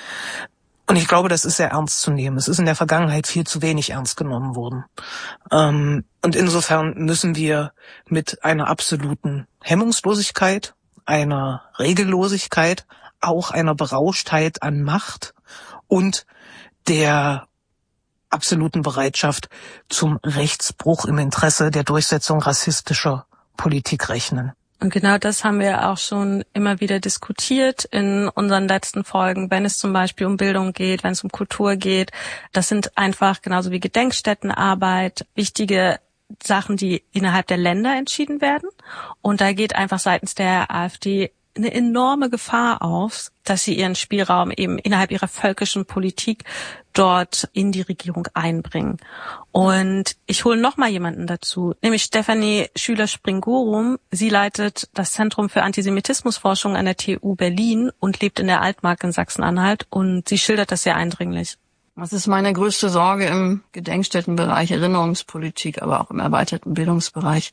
Und ich glaube, das ist sehr ernst zu nehmen. Es ist in der Vergangenheit viel zu wenig ernst genommen worden. Und insofern müssen wir mit einer absoluten Hemmungslosigkeit, einer Regellosigkeit, auch einer Berauschtheit an Macht und der absoluten Bereitschaft zum Rechtsbruch im Interesse der Durchsetzung rassistischer Politik rechnen. Und genau das haben wir auch schon immer wieder diskutiert in unseren letzten Folgen, wenn es zum Beispiel um Bildung geht, wenn es um Kultur geht. Das sind einfach genauso wie Gedenkstättenarbeit wichtige Sachen, die innerhalb der Länder entschieden werden. Und da geht einfach seitens der AfD eine enorme Gefahr auf, dass sie ihren Spielraum eben innerhalb ihrer völkischen Politik dort in die Regierung einbringen. Und ich hole noch mal jemanden dazu, nämlich Stefanie Schüler-Springorum. Sie leitet das Zentrum für Antisemitismusforschung an der T U Berlin und lebt in der Altmark in Sachsen-Anhalt. Und sie schildert das sehr eindringlich. Das ist meine größte Sorge im Gedenkstättenbereich, Erinnerungspolitik, aber auch im erweiterten Bildungsbereich.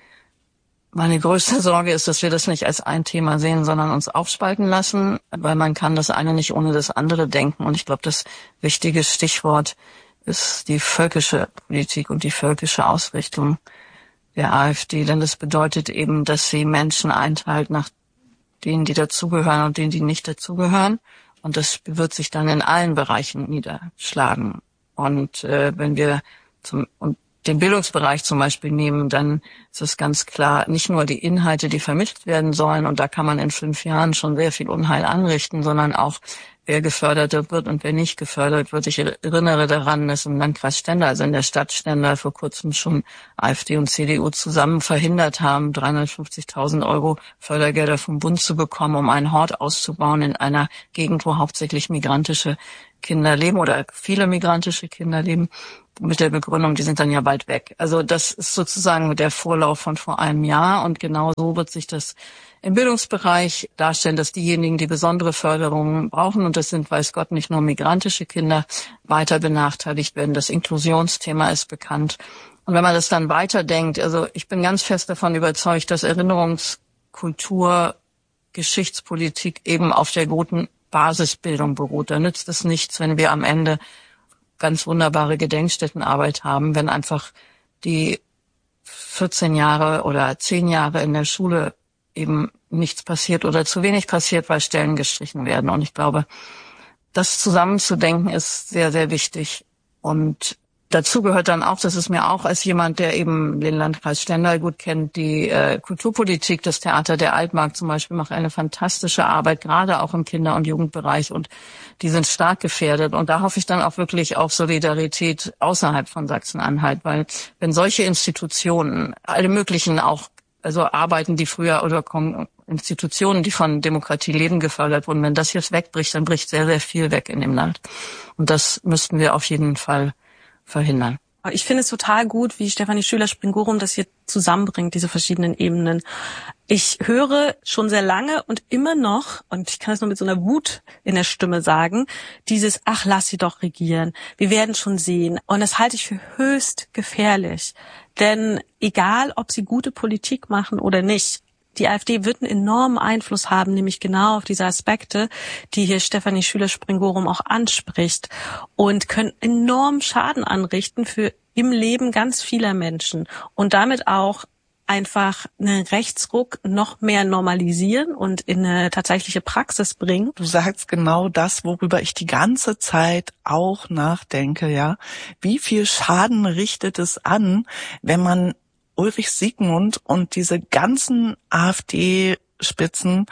Meine größte Sorge ist, dass wir das nicht als ein Thema sehen, sondern uns aufspalten lassen, weil man kann das eine nicht ohne das andere denken. Und ich glaube, das wichtige Stichwort ist die völkische Politik und die völkische Ausrichtung der AfD. Denn das bedeutet eben, dass sie Menschen einteilt nach denen, die dazugehören und denen, die nicht dazugehören. Und das wird sich dann in allen Bereichen niederschlagen. Und äh, wenn wir zum und den Bildungsbereich zum Beispiel nehmen, dann ist es ganz klar, nicht nur die Inhalte, die vermittelt werden sollen, und da kann man in fünf Jahren schon sehr viel Unheil anrichten, sondern auch, wer gefördert wird und wer nicht gefördert wird. Ich erinnere daran, dass im Landkreis Stendal, also in der Stadt Stendal, vor kurzem schon AfD und C D U zusammen verhindert haben, dreihundertfünfzigtausend Euro Fördergelder vom Bund zu bekommen, um einen Hort auszubauen in einer Gegend, wo hauptsächlich migrantische Kinder leben oder viele migrantische Kinder leben, mit der Begründung, die sind dann ja bald weg. Also das ist sozusagen der Vorlauf von vor einem Jahr, und genau so wird sich das im Bildungsbereich darstellen, dass diejenigen, die besondere Förderungen brauchen, und das sind, weiß Gott, nicht nur migrantische Kinder, weiter benachteiligt werden. Das Inklusionsthema ist bekannt. Und wenn man das dann weiterdenkt, also ich bin ganz fest davon überzeugt, dass Erinnerungskultur, Geschichtspolitik eben auf der guten Basisbildung beruht. Da nützt es nichts, wenn wir am Ende ganz wunderbare Gedenkstättenarbeit haben, wenn einfach die vierzehn Jahre oder zehn Jahre in der Schule eben nichts passiert oder zu wenig passiert, weil Stellen gestrichen werden. Und ich glaube, das zusammenzudenken ist sehr, sehr wichtig. Und dazu gehört dann auch, das ist mir auch als jemand, der eben den Landkreis Stendal gut kennt, die äh, Kulturpolitik. Das Theater der Altmark zum Beispiel macht eine fantastische Arbeit, gerade auch im Kinder- und Jugendbereich, und die sind stark gefährdet. Und da hoffe ich dann auch wirklich auf Solidarität außerhalb von Sachsen-Anhalt, weil wenn solche Institutionen, alle möglichen auch, also Arbeiten, die früher oder Institutionen, die von Demokratie leben, gefördert wurden, wenn das jetzt wegbricht, dann bricht sehr, sehr viel weg in dem Land. Und das müssten wir auf jeden Fall verhindern. Ich finde es total gut, wie Stefanie Schüler-Springorum das hier zusammenbringt, diese verschiedenen Ebenen. Ich höre schon sehr lange und immer noch, und ich kann es nur mit so einer Wut in der Stimme sagen, dieses, ach, lass sie doch regieren. Wir werden schon sehen. Und das halte ich für höchst gefährlich. Denn egal, ob sie gute Politik machen oder nicht, die AfD wird einen enormen Einfluss haben, nämlich genau auf diese Aspekte, die hier Stefanie Schüler-Springorum auch anspricht, und können enorm Schaden anrichten für im Leben ganz vieler Menschen und damit auch einfach einen Rechtsruck noch mehr normalisieren und in eine tatsächliche Praxis bringen. Du sagst genau das, worüber ich die ganze Zeit auch nachdenke, ja. Wie viel Schaden richtet es an, wenn man Ulrich Siegmund und diese ganzen AfD-Spitzen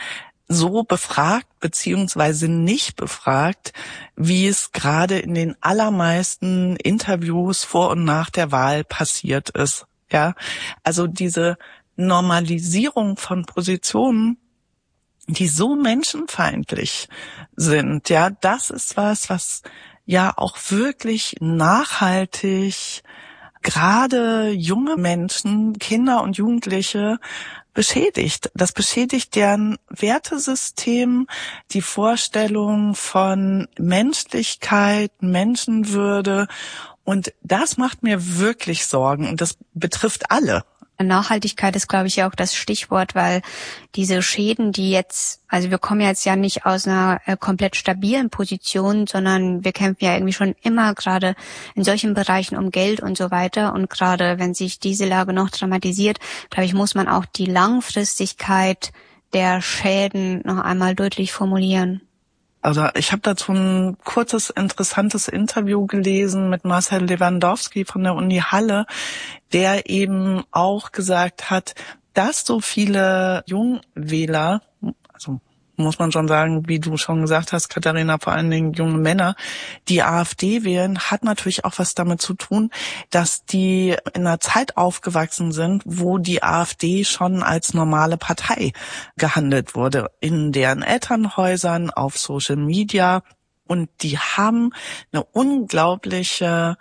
so befragt beziehungsweise nicht befragt, wie es gerade in den allermeisten Interviews vor und nach der Wahl passiert ist. Ja, also diese Normalisierung von Positionen, die so menschenfeindlich sind, ja, das ist was, was ja auch wirklich nachhaltig gerade junge Menschen, Kinder und Jugendliche beschädigt. Das beschädigt deren Wertesystem, die Vorstellung von Menschlichkeit, Menschenwürde. Und das macht mir wirklich Sorgen und das betrifft alle. Nachhaltigkeit ist, glaube ich, auch das Stichwort, weil diese Schäden, die jetzt, also wir kommen jetzt ja nicht aus einer äh, komplett stabilen Position, sondern wir kämpfen ja irgendwie schon immer gerade in solchen Bereichen um Geld und so weiter. Und gerade wenn sich diese Lage noch dramatisiert, glaube ich, muss man auch die Langfristigkeit der Schäden noch einmal deutlich formulieren. Also ich habe dazu ein kurzes, interessantes Interview gelesen mit Marcel Lewandowski von der Uni Halle, der eben auch gesagt hat, dass so viele Jungwähler, also muss man schon sagen, wie du schon gesagt hast, Katharina, vor allen Dingen junge Männer, die AfD wählen, hat natürlich auch was damit zu tun, dass die in einer Zeit aufgewachsen sind, wo die AfD schon als normale Partei gehandelt wurde, in deren Elternhäusern, auf Social Media. Und die haben eine unglaubliche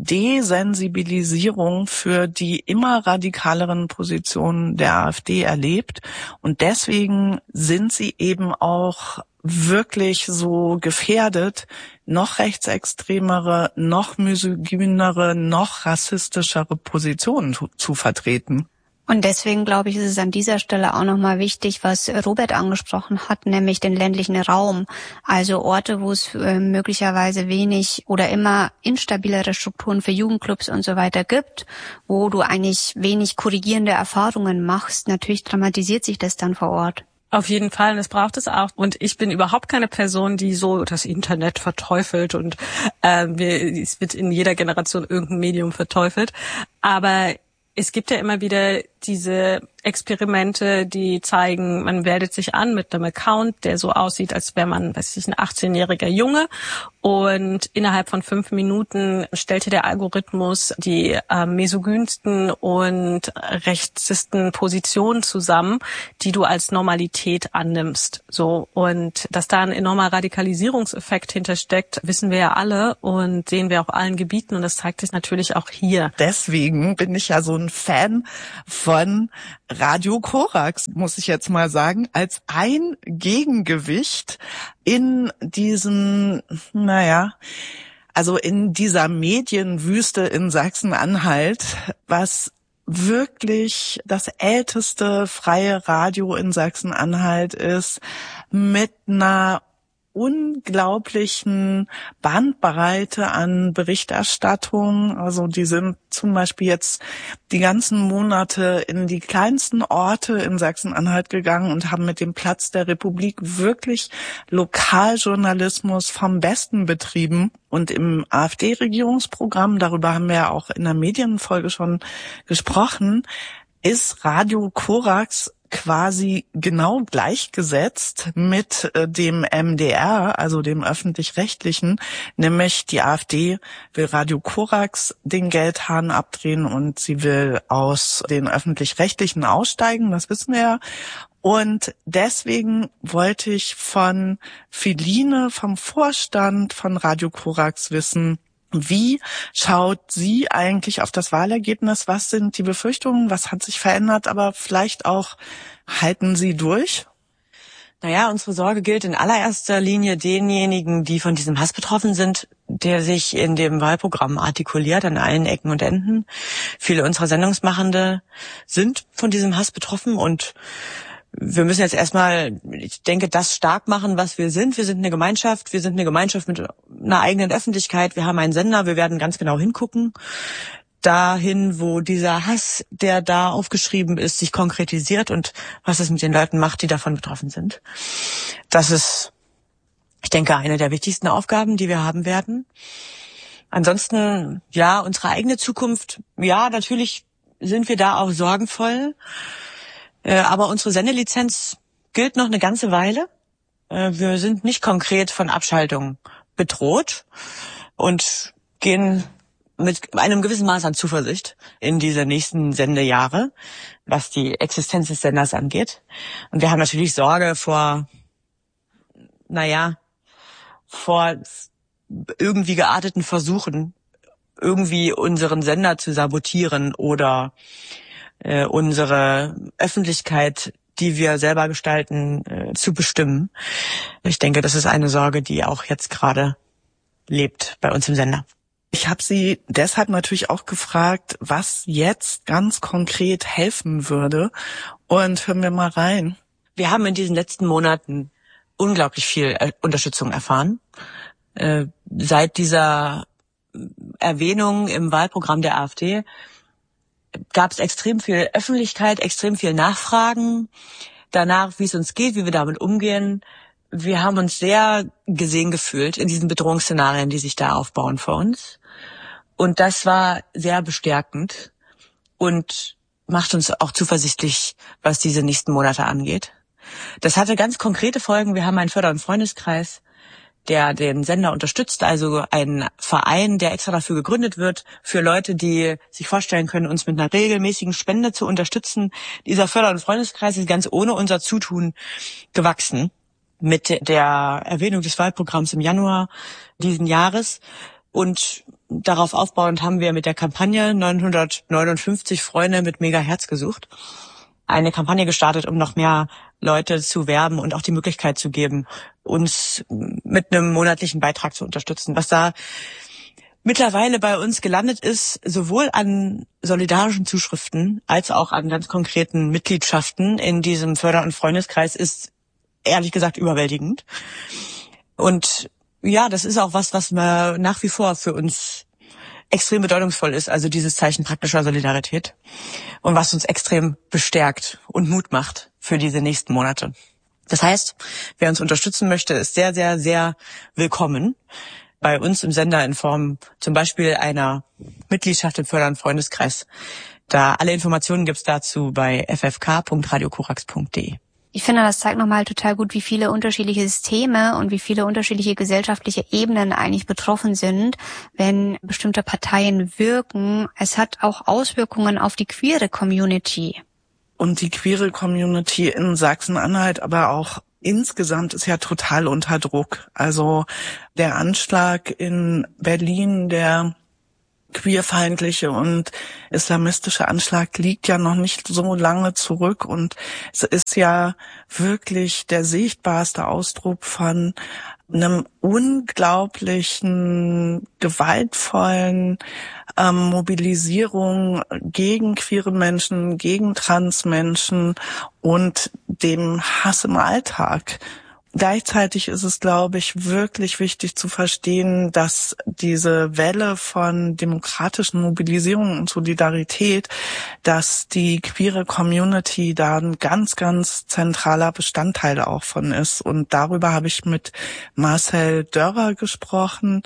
Desensibilisierung für die immer radikaleren Positionen der AfD erlebt. Und deswegen sind sie eben auch wirklich so gefährdet, noch rechtsextremere, noch misogynere, noch rassistischere Positionen zu, zu vertreten. Und deswegen, glaube ich, ist es an dieser Stelle auch nochmal wichtig, was Robert angesprochen hat, nämlich den ländlichen Raum. Also Orte, wo es äh, möglicherweise wenig oder immer instabilere Strukturen für Jugendclubs und so weiter gibt, wo du eigentlich wenig korrigierende Erfahrungen machst. Natürlich dramatisiert sich das dann vor Ort. Auf jeden Fall, und das braucht es auch. Und ich bin überhaupt keine Person, die so das Internet verteufelt und äh, es wird in jeder Generation irgendein Medium verteufelt. Aber es gibt ja immer wieder diese Experimente, die zeigen, man meldet sich an mit einem Account, der so aussieht, als wäre man, weiß ich, ein achtzehnjähriger Junge. Und innerhalb von fünf Minuten stellte der Algorithmus die äh, misogynsten und rechtsten Positionen zusammen, die du als Normalität annimmst. So, und dass da ein enormer Radikalisierungseffekt hintersteckt, wissen wir ja alle und sehen wir auf allen Gebieten. Und das zeigt sich natürlich auch hier. Deswegen bin ich ja so ein Fan von Radio Korax, muss ich jetzt mal sagen, als ein Gegengewicht in diesen, naja, also in dieser Medienwüste in Sachsen-Anhalt, was wirklich das älteste freie Radio in Sachsen-Anhalt ist, mit einer unglaublichen Bandbreite an Berichterstattung. Also die sind zum Beispiel jetzt die ganzen Monate in die kleinsten Orte in Sachsen-Anhalt gegangen und haben mit dem Platz der Republik wirklich Lokaljournalismus vom Besten betrieben. Und im AfD-Regierungsprogramm, darüber haben wir ja auch in der Medienfolge schon gesprochen, ist Radio Korax quasi genau gleichgesetzt mit äh, dem M D R, also dem Öffentlich-Rechtlichen, nämlich die AfD will Radio Korax den Geldhahn abdrehen und sie will aus den Öffentlich-Rechtlichen aussteigen, das wissen wir ja. Und deswegen wollte ich von Feline vom Vorstand von Radio Korax wissen, wie schaut sie eigentlich auf das Wahlergebnis? Was sind die Befürchtungen? Was hat sich verändert? Aber vielleicht auch, halten Sie durch? Naja, unsere Sorge gilt in allererster Linie denjenigen, die von diesem Hass betroffen sind, der sich in dem Wahlprogramm artikuliert an allen Ecken und Enden. Viele unserer Sendungsmachende sind von diesem Hass betroffen und wir müssen jetzt erstmal, ich denke, das stark machen, was wir sind. Wir sind eine Gemeinschaft, wir sind eine Gemeinschaft mit einer eigenen Öffentlichkeit. Wir haben einen Sender, wir werden ganz genau hingucken. Dahin, wo dieser Hass, der da aufgeschrieben ist, sich konkretisiert und was es mit den Leuten macht, die davon betroffen sind. Das ist, ich denke, eine der wichtigsten Aufgaben, die wir haben werden. Ansonsten, ja, unsere eigene Zukunft, ja, natürlich sind wir da auch sorgenvoll. Aber unsere Sendelizenz gilt noch eine ganze Weile. Wir sind nicht konkret von Abschaltung bedroht und gehen mit einem gewissen Maß an Zuversicht in diese nächsten Sendejahre, was die Existenz des Senders angeht. Und wir haben natürlich Sorge vor, naja, vor irgendwie gearteten Versuchen, irgendwie unseren Sender zu sabotieren oder äh, unsere Öffentlichkeit, die wir selber gestalten, äh, zu bestimmen. Ich denke, das ist eine Sorge, die auch jetzt gerade lebt bei uns im Sender. Ich habe Sie deshalb natürlich auch gefragt, was jetzt ganz konkret helfen würde. Und hören wir mal rein. Wir haben in diesen letzten Monaten unglaublich viel Unterstützung erfahren. Äh, seit dieser Erwähnung im Wahlprogramm der AfD gab es extrem viel Öffentlichkeit, extrem viel Nachfragen danach, wie es uns geht, wie wir damit umgehen. Wir haben uns sehr gesehen gefühlt in diesen Bedrohungsszenarien, die sich da aufbauen vor uns. Und das war sehr bestärkend und macht uns auch zuversichtlich, was diese nächsten Monate angeht. Das hatte ganz konkrete Folgen. Wir haben einen Förder- und Freundeskreis, der den Sender unterstützt, also ein Verein, der extra dafür gegründet wird, für Leute, die sich vorstellen können, uns mit einer regelmäßigen Spende zu unterstützen. Dieser Förder- und Freundeskreis ist ganz ohne unser Zutun gewachsen mit der Erwähnung des Wahlprogramms im Januar diesen Jahres. Und darauf aufbauend haben wir mit der Kampagne neunhundertneunundfünfzig Freunde mit Mega Herz gesucht eine Kampagne gestartet, um noch mehr Leute zu werben und auch die Möglichkeit zu geben, uns mit einem monatlichen Beitrag zu unterstützen. Was da mittlerweile bei uns gelandet ist, sowohl an solidarischen Zuschriften als auch an ganz konkreten Mitgliedschaften in diesem Förder- und Freundeskreis, ist ehrlich gesagt überwältigend. Und ja, das ist auch was, was wir nach wie vor für uns extrem bedeutungsvoll ist, also dieses Zeichen praktischer Solidarität, und was uns extrem bestärkt und Mut macht für diese nächsten Monate. Das heißt, wer uns unterstützen möchte, ist sehr, sehr, sehr willkommen bei uns im Sender in Form zum Beispiel einer Mitgliedschaft im Förder- und Freundeskreis. Da alle Informationen gibt's dazu bei f f k punkt radio korax punkt d e. Ich finde, das zeigt nochmal total gut, wie viele unterschiedliche Systeme und wie viele unterschiedliche gesellschaftliche Ebenen eigentlich betroffen sind, wenn bestimmte Parteien wirken. Es hat auch Auswirkungen auf die queere Community. Und die queere Community in Sachsen-Anhalt, aber auch insgesamt, ist ja total unter Druck. Also der Anschlag in Berlin, der queerfeindliche und islamistische Anschlag, liegt ja noch nicht so lange zurück, und es ist ja wirklich der sichtbarste Ausdruck von einem unglaublichen, gewaltvollen ähm, Mobilisierung gegen queere Menschen, gegen Transmenschen und dem Hass im Alltag. Gleichzeitig ist es, glaube ich, wirklich wichtig zu verstehen, dass diese Welle von demokratischen Mobilisierung und Solidarität, dass die queere Community da ein ganz, ganz zentraler Bestandteil auch von ist. Und darüber habe ich mit Marcel Dörrer gesprochen,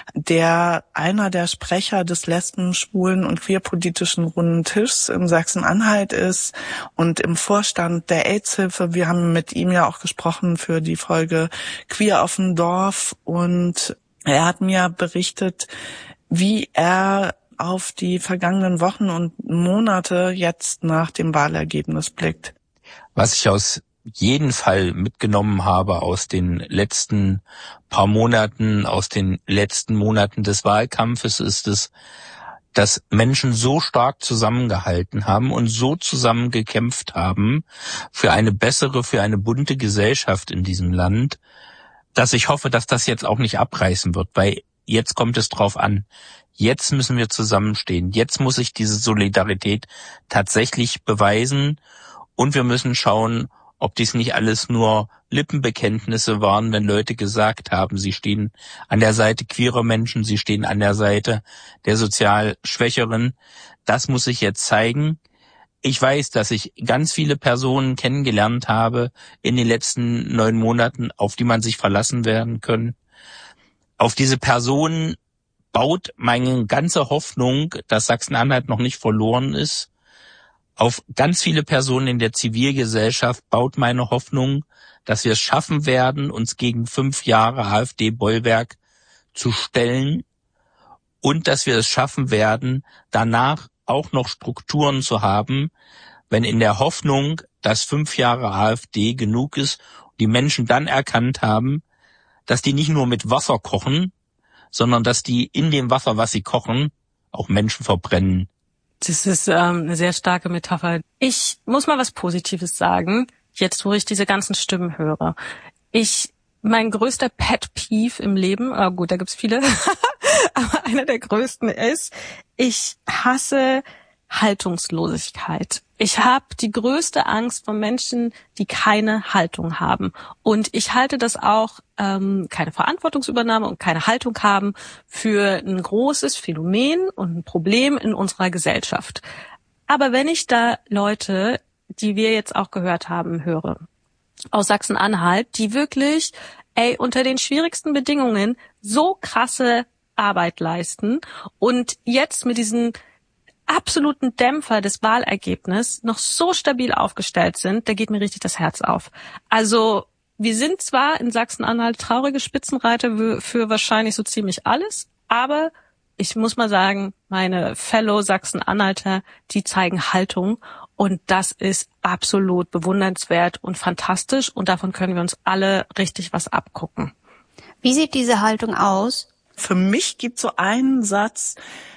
der einer der Sprecher des lesben-, schwulen- und queerpolitischen Runden Tischs in Sachsen-Anhalt ist und im Vorstand der AIDS-Hilfe. Wir haben mit ihm ja auch gesprochen für die Folge Queer auf dem Dorf, und er hat mir berichtet, wie er auf die vergangenen Wochen und Monate jetzt nach dem Wahlergebnis blickt. Was ich aus jeden Fall mitgenommen habe aus den letzten paar Monaten, aus den letzten Monaten des Wahlkampfes, ist es, dass Menschen so stark zusammengehalten haben und so zusammen gekämpft haben für eine bessere, für eine bunte Gesellschaft in diesem Land, dass ich hoffe, dass das jetzt auch nicht abreißen wird, weil jetzt kommt es drauf an. Jetzt müssen wir zusammenstehen. Jetzt muss sich diese Solidarität tatsächlich beweisen, und wir müssen schauen, ob dies nicht alles nur Lippenbekenntnisse waren, wenn Leute gesagt haben, sie stehen an der Seite queerer Menschen, sie stehen an der Seite der sozial Schwächeren. Das muss sich jetzt zeigen. Ich weiß, dass ich ganz viele Personen kennengelernt habe in den letzten neun Monaten, auf die man sich verlassen werden können. Auf diese Personen baut meine ganze Hoffnung, dass Sachsen-Anhalt noch nicht verloren ist, auf ganz viele Personen in der Zivilgesellschaft baut meine Hoffnung, dass wir es schaffen werden, uns gegen fünf Jahre AfD-Bollwerk zu stellen und dass wir es schaffen werden, danach auch noch Strukturen zu haben, wenn in der Hoffnung, dass fünf Jahre AfD genug ist, die Menschen dann erkannt haben, dass die nicht nur mit Wasser kochen, sondern dass die in dem Wasser, was sie kochen, auch Menschen verbrennen. Das ist ähm, eine sehr starke Metapher. Ich muss mal was Positives sagen, jetzt wo ich diese ganzen Stimmen höre. Ich, mein größter Pet Peeve im Leben, oh gut, da gibt's viele, aber einer der größten ist, ich hasse Haltungslosigkeit. Ich habe die größte Angst vor Menschen, die keine Haltung haben. Und ich halte das auch, ähm, keine Verantwortungsübernahme und keine Haltung haben, für ein großes Phänomen und ein Problem in unserer Gesellschaft. Aber wenn ich da Leute, die wir jetzt auch gehört haben, höre, aus Sachsen-Anhalt, die wirklich, ey, unter den schwierigsten Bedingungen so krasse Arbeit leisten und jetzt mit diesen absoluten Dämpfer des Wahlergebnisses noch so stabil aufgestellt sind, da geht mir richtig das Herz auf. Also wir sind zwar in Sachsen-Anhalt traurige Spitzenreiter für wahrscheinlich so ziemlich alles, aber ich muss mal sagen, meine Fellow Sachsen-Anhalter, die zeigen Haltung und das ist absolut bewundernswert und fantastisch und davon können wir uns alle richtig was abgucken. Wie sieht diese Haltung aus? Für mich gibt es so einen Satz,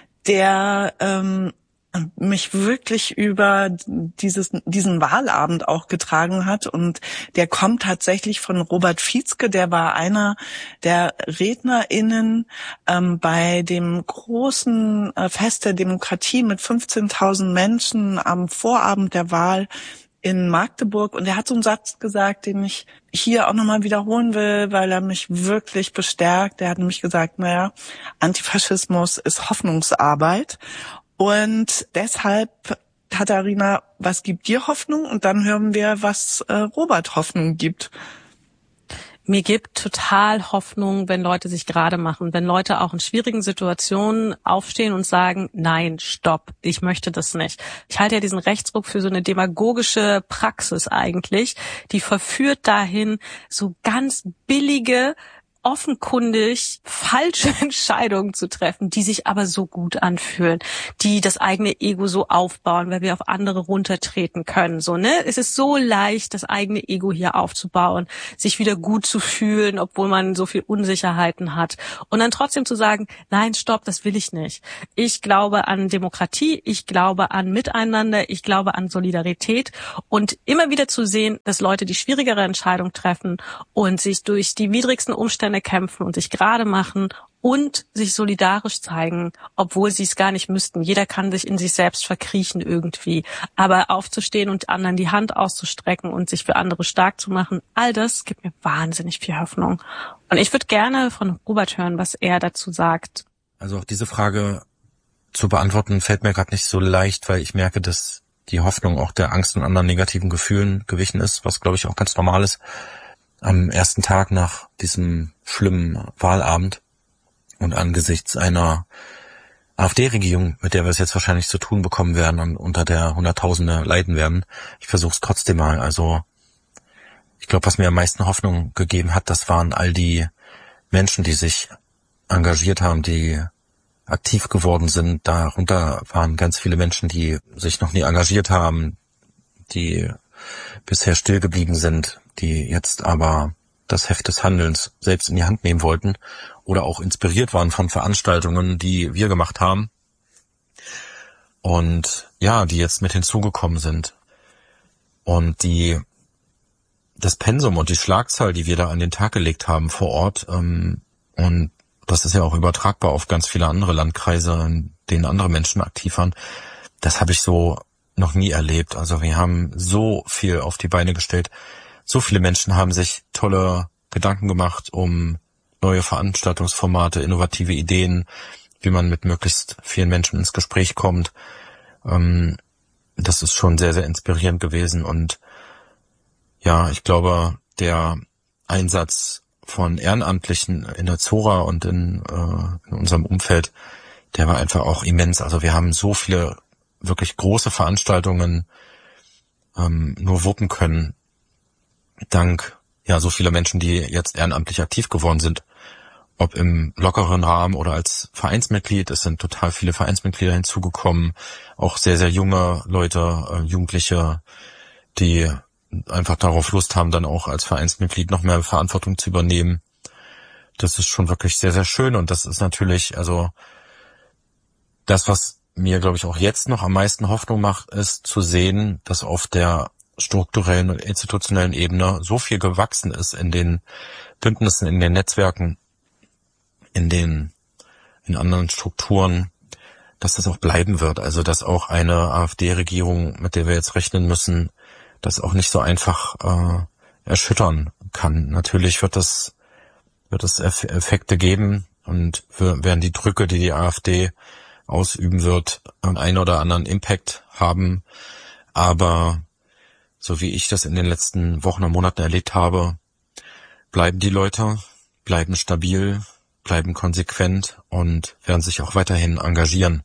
der ähm, mich wirklich über dieses diesen Wahlabend auch getragen hat und der kommt tatsächlich von Robert Vietzke, der war einer der RednerInnen ähm, bei dem großen äh, Fest der Demokratie mit fünfzehntausend Menschen am Vorabend der Wahl in Magdeburg und er hat so einen Satz gesagt, den ich hier auch nochmal wiederholen will, weil er mich wirklich bestärkt. Er hat nämlich gesagt, naja, Antifaschismus ist Hoffnungsarbeit und deshalb, Katharina, was gibt dir Hoffnung? Und dann hören wir, was äh, Robert Hoffnung gibt. Mir gibt total Hoffnung, wenn Leute sich gerade machen, wenn Leute auch in schwierigen Situationen aufstehen und sagen, nein, stopp, ich möchte das nicht. Ich halte ja diesen Rechtsruck für so eine demagogische Praxis eigentlich, die verführt dahin, so ganz billige, offenkundig falsche Entscheidungen zu treffen, die sich aber so gut anfühlen, die das eigene Ego so aufbauen, weil wir auf andere runtertreten können. So, ne? Es ist so leicht, das eigene Ego hier aufzubauen, sich wieder gut zu fühlen, obwohl man so viel Unsicherheiten hat. Und dann trotzdem zu sagen, nein, stopp, das will ich nicht. Ich glaube an Demokratie, ich glaube an Miteinander, ich glaube an Solidarität und immer wieder zu sehen, dass Leute die schwierigere Entscheidung treffen und sich durch die widrigsten Umstände kämpfen und sich gerade machen und sich solidarisch zeigen, obwohl sie es gar nicht müssten. Jeder kann sich in sich selbst verkriechen irgendwie. Aber aufzustehen und anderen die Hand auszustrecken und sich für andere stark zu machen, all das gibt mir wahnsinnig viel Hoffnung. Und ich würde gerne von Robert hören, was er dazu sagt. Also auch diese Frage zu beantworten fällt mir gerade nicht so leicht, weil ich merke, dass die Hoffnung auch der Angst und anderen negativen Gefühlen gewichen ist, was glaube ich auch ganz normal ist. Am ersten Tag nach diesem schlimmen Wahlabend und angesichts einer AfD-Regierung, mit der wir es jetzt wahrscheinlich zu tun bekommen werden und unter der Hunderttausende leiden werden, ich versuche es trotzdem mal. Also ich glaube, was mir am meisten Hoffnung gegeben hat, das waren all die Menschen, die sich engagiert haben, die aktiv geworden sind. Darunter waren ganz viele Menschen, die sich noch nie engagiert haben, die bisher still geblieben sind, die jetzt aber das Heft des Handelns selbst in die Hand nehmen wollten oder auch inspiriert waren von Veranstaltungen, die wir gemacht haben und ja, die jetzt mit hinzugekommen sind und die das Pensum und die Schlagzahl, die wir da an den Tag gelegt haben vor Ort, ähm, und das ist ja auch übertragbar auf ganz viele andere Landkreise, in denen andere Menschen aktiv waren, das habe ich so noch nie erlebt. Also wir haben so viel auf die Beine gestellt. So viele Menschen haben sich tolle Gedanken gemacht um neue Veranstaltungsformate, innovative Ideen, wie man mit möglichst vielen Menschen ins Gespräch kommt. Das ist schon sehr, sehr inspirierend gewesen. Und ja, ich glaube, der Einsatz von Ehrenamtlichen in der Zora und in, in unserem Umfeld, der war einfach auch immens. Also wir haben so viele wirklich große Veranstaltungen ähm, nur wuppen können, dank ja so vieler Menschen, die jetzt ehrenamtlich aktiv geworden sind. Ob im lockeren Rahmen oder als Vereinsmitglied. Es sind total viele Vereinsmitglieder hinzugekommen. Auch sehr, sehr junge Leute, äh, Jugendliche, die einfach darauf Lust haben, dann auch als Vereinsmitglied noch mehr Verantwortung zu übernehmen. Das ist schon wirklich sehr, sehr schön. Und das ist natürlich, also das, was mir, glaube ich, auch jetzt noch am meisten Hoffnung macht, ist zu sehen, dass auf der strukturellen und institutionellen Ebene so viel gewachsen ist in den Bündnissen, in den Netzwerken, in den, in anderen Strukturen, dass das auch bleiben wird. Also, dass auch eine AfD-Regierung, mit der wir jetzt rechnen müssen, das auch nicht so einfach äh, erschüttern kann. Natürlich wird das, wird es Effekte geben und werden die Drücke, die die AfD ausüben wird, einen oder anderen Impact haben. Aber so wie ich das in den letzten Wochen und Monaten erlebt habe, bleiben die Leute, bleiben stabil, bleiben konsequent und werden sich auch weiterhin engagieren.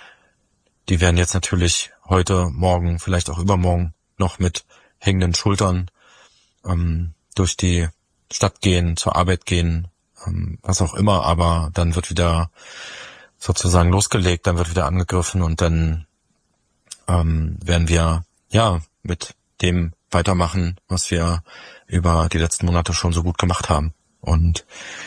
Die werden jetzt natürlich heute, morgen, vielleicht auch übermorgen noch mit hängenden Schultern ähm, durch die Stadt gehen, zur Arbeit gehen, ähm, was auch immer, aber dann wird wieder sozusagen losgelegt, dann wird wieder angegriffen und dann ähm, werden wir ja mit dem weitermachen, was wir über die letzten Monate schon so gut gemacht haben. Und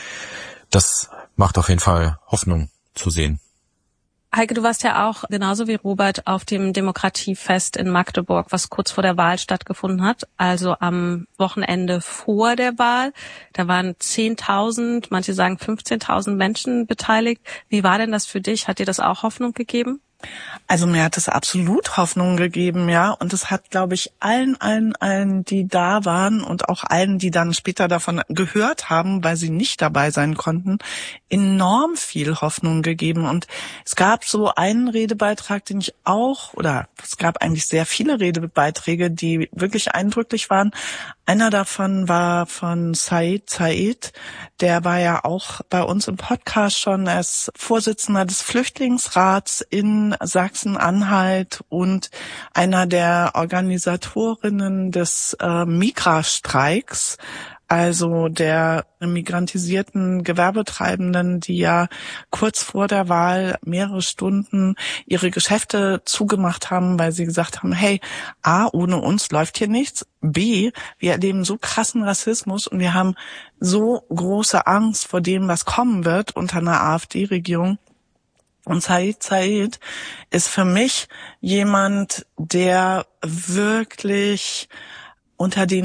das macht auf jeden Fall Hoffnung zu sehen. Heike, du warst ja auch genauso wie Robert auf dem Demokratiefest in Magdeburg, was kurz vor der Wahl stattgefunden hat, also am Wochenende vor der Wahl. Da waren zehntausend, manche sagen fünfzehntausend Menschen beteiligt. Wie war denn das für dich? Hat dir das auch Hoffnung gegeben? Also mir hat es absolut Hoffnung gegeben, ja. Und es hat, glaube ich, allen, allen, allen, die da waren und auch allen, die dann später davon gehört haben, weil sie nicht dabei sein konnten, enorm viel Hoffnung gegeben. Und es gab so einen Redebeitrag, den ich auch, oder es gab eigentlich sehr viele Redebeiträge, die wirklich eindrücklich waren. Einer davon war von Said Said, der war ja auch bei uns im Podcast schon als Vorsitzender des Flüchtlingsrats in Sachsen-Anhalt und einer der Organisatorinnen des äh, Migra-Streiks, also der migrantisierten Gewerbetreibenden, die ja kurz vor der Wahl mehrere Stunden ihre Geschäfte zugemacht haben, weil sie gesagt haben, hey, A, ohne uns läuft hier nichts, B, wir erleben so krassen Rassismus und wir haben so große Angst vor dem, was kommen wird unter einer AfD-Regierung. Und Said Said ist für mich jemand, der wirklich unter den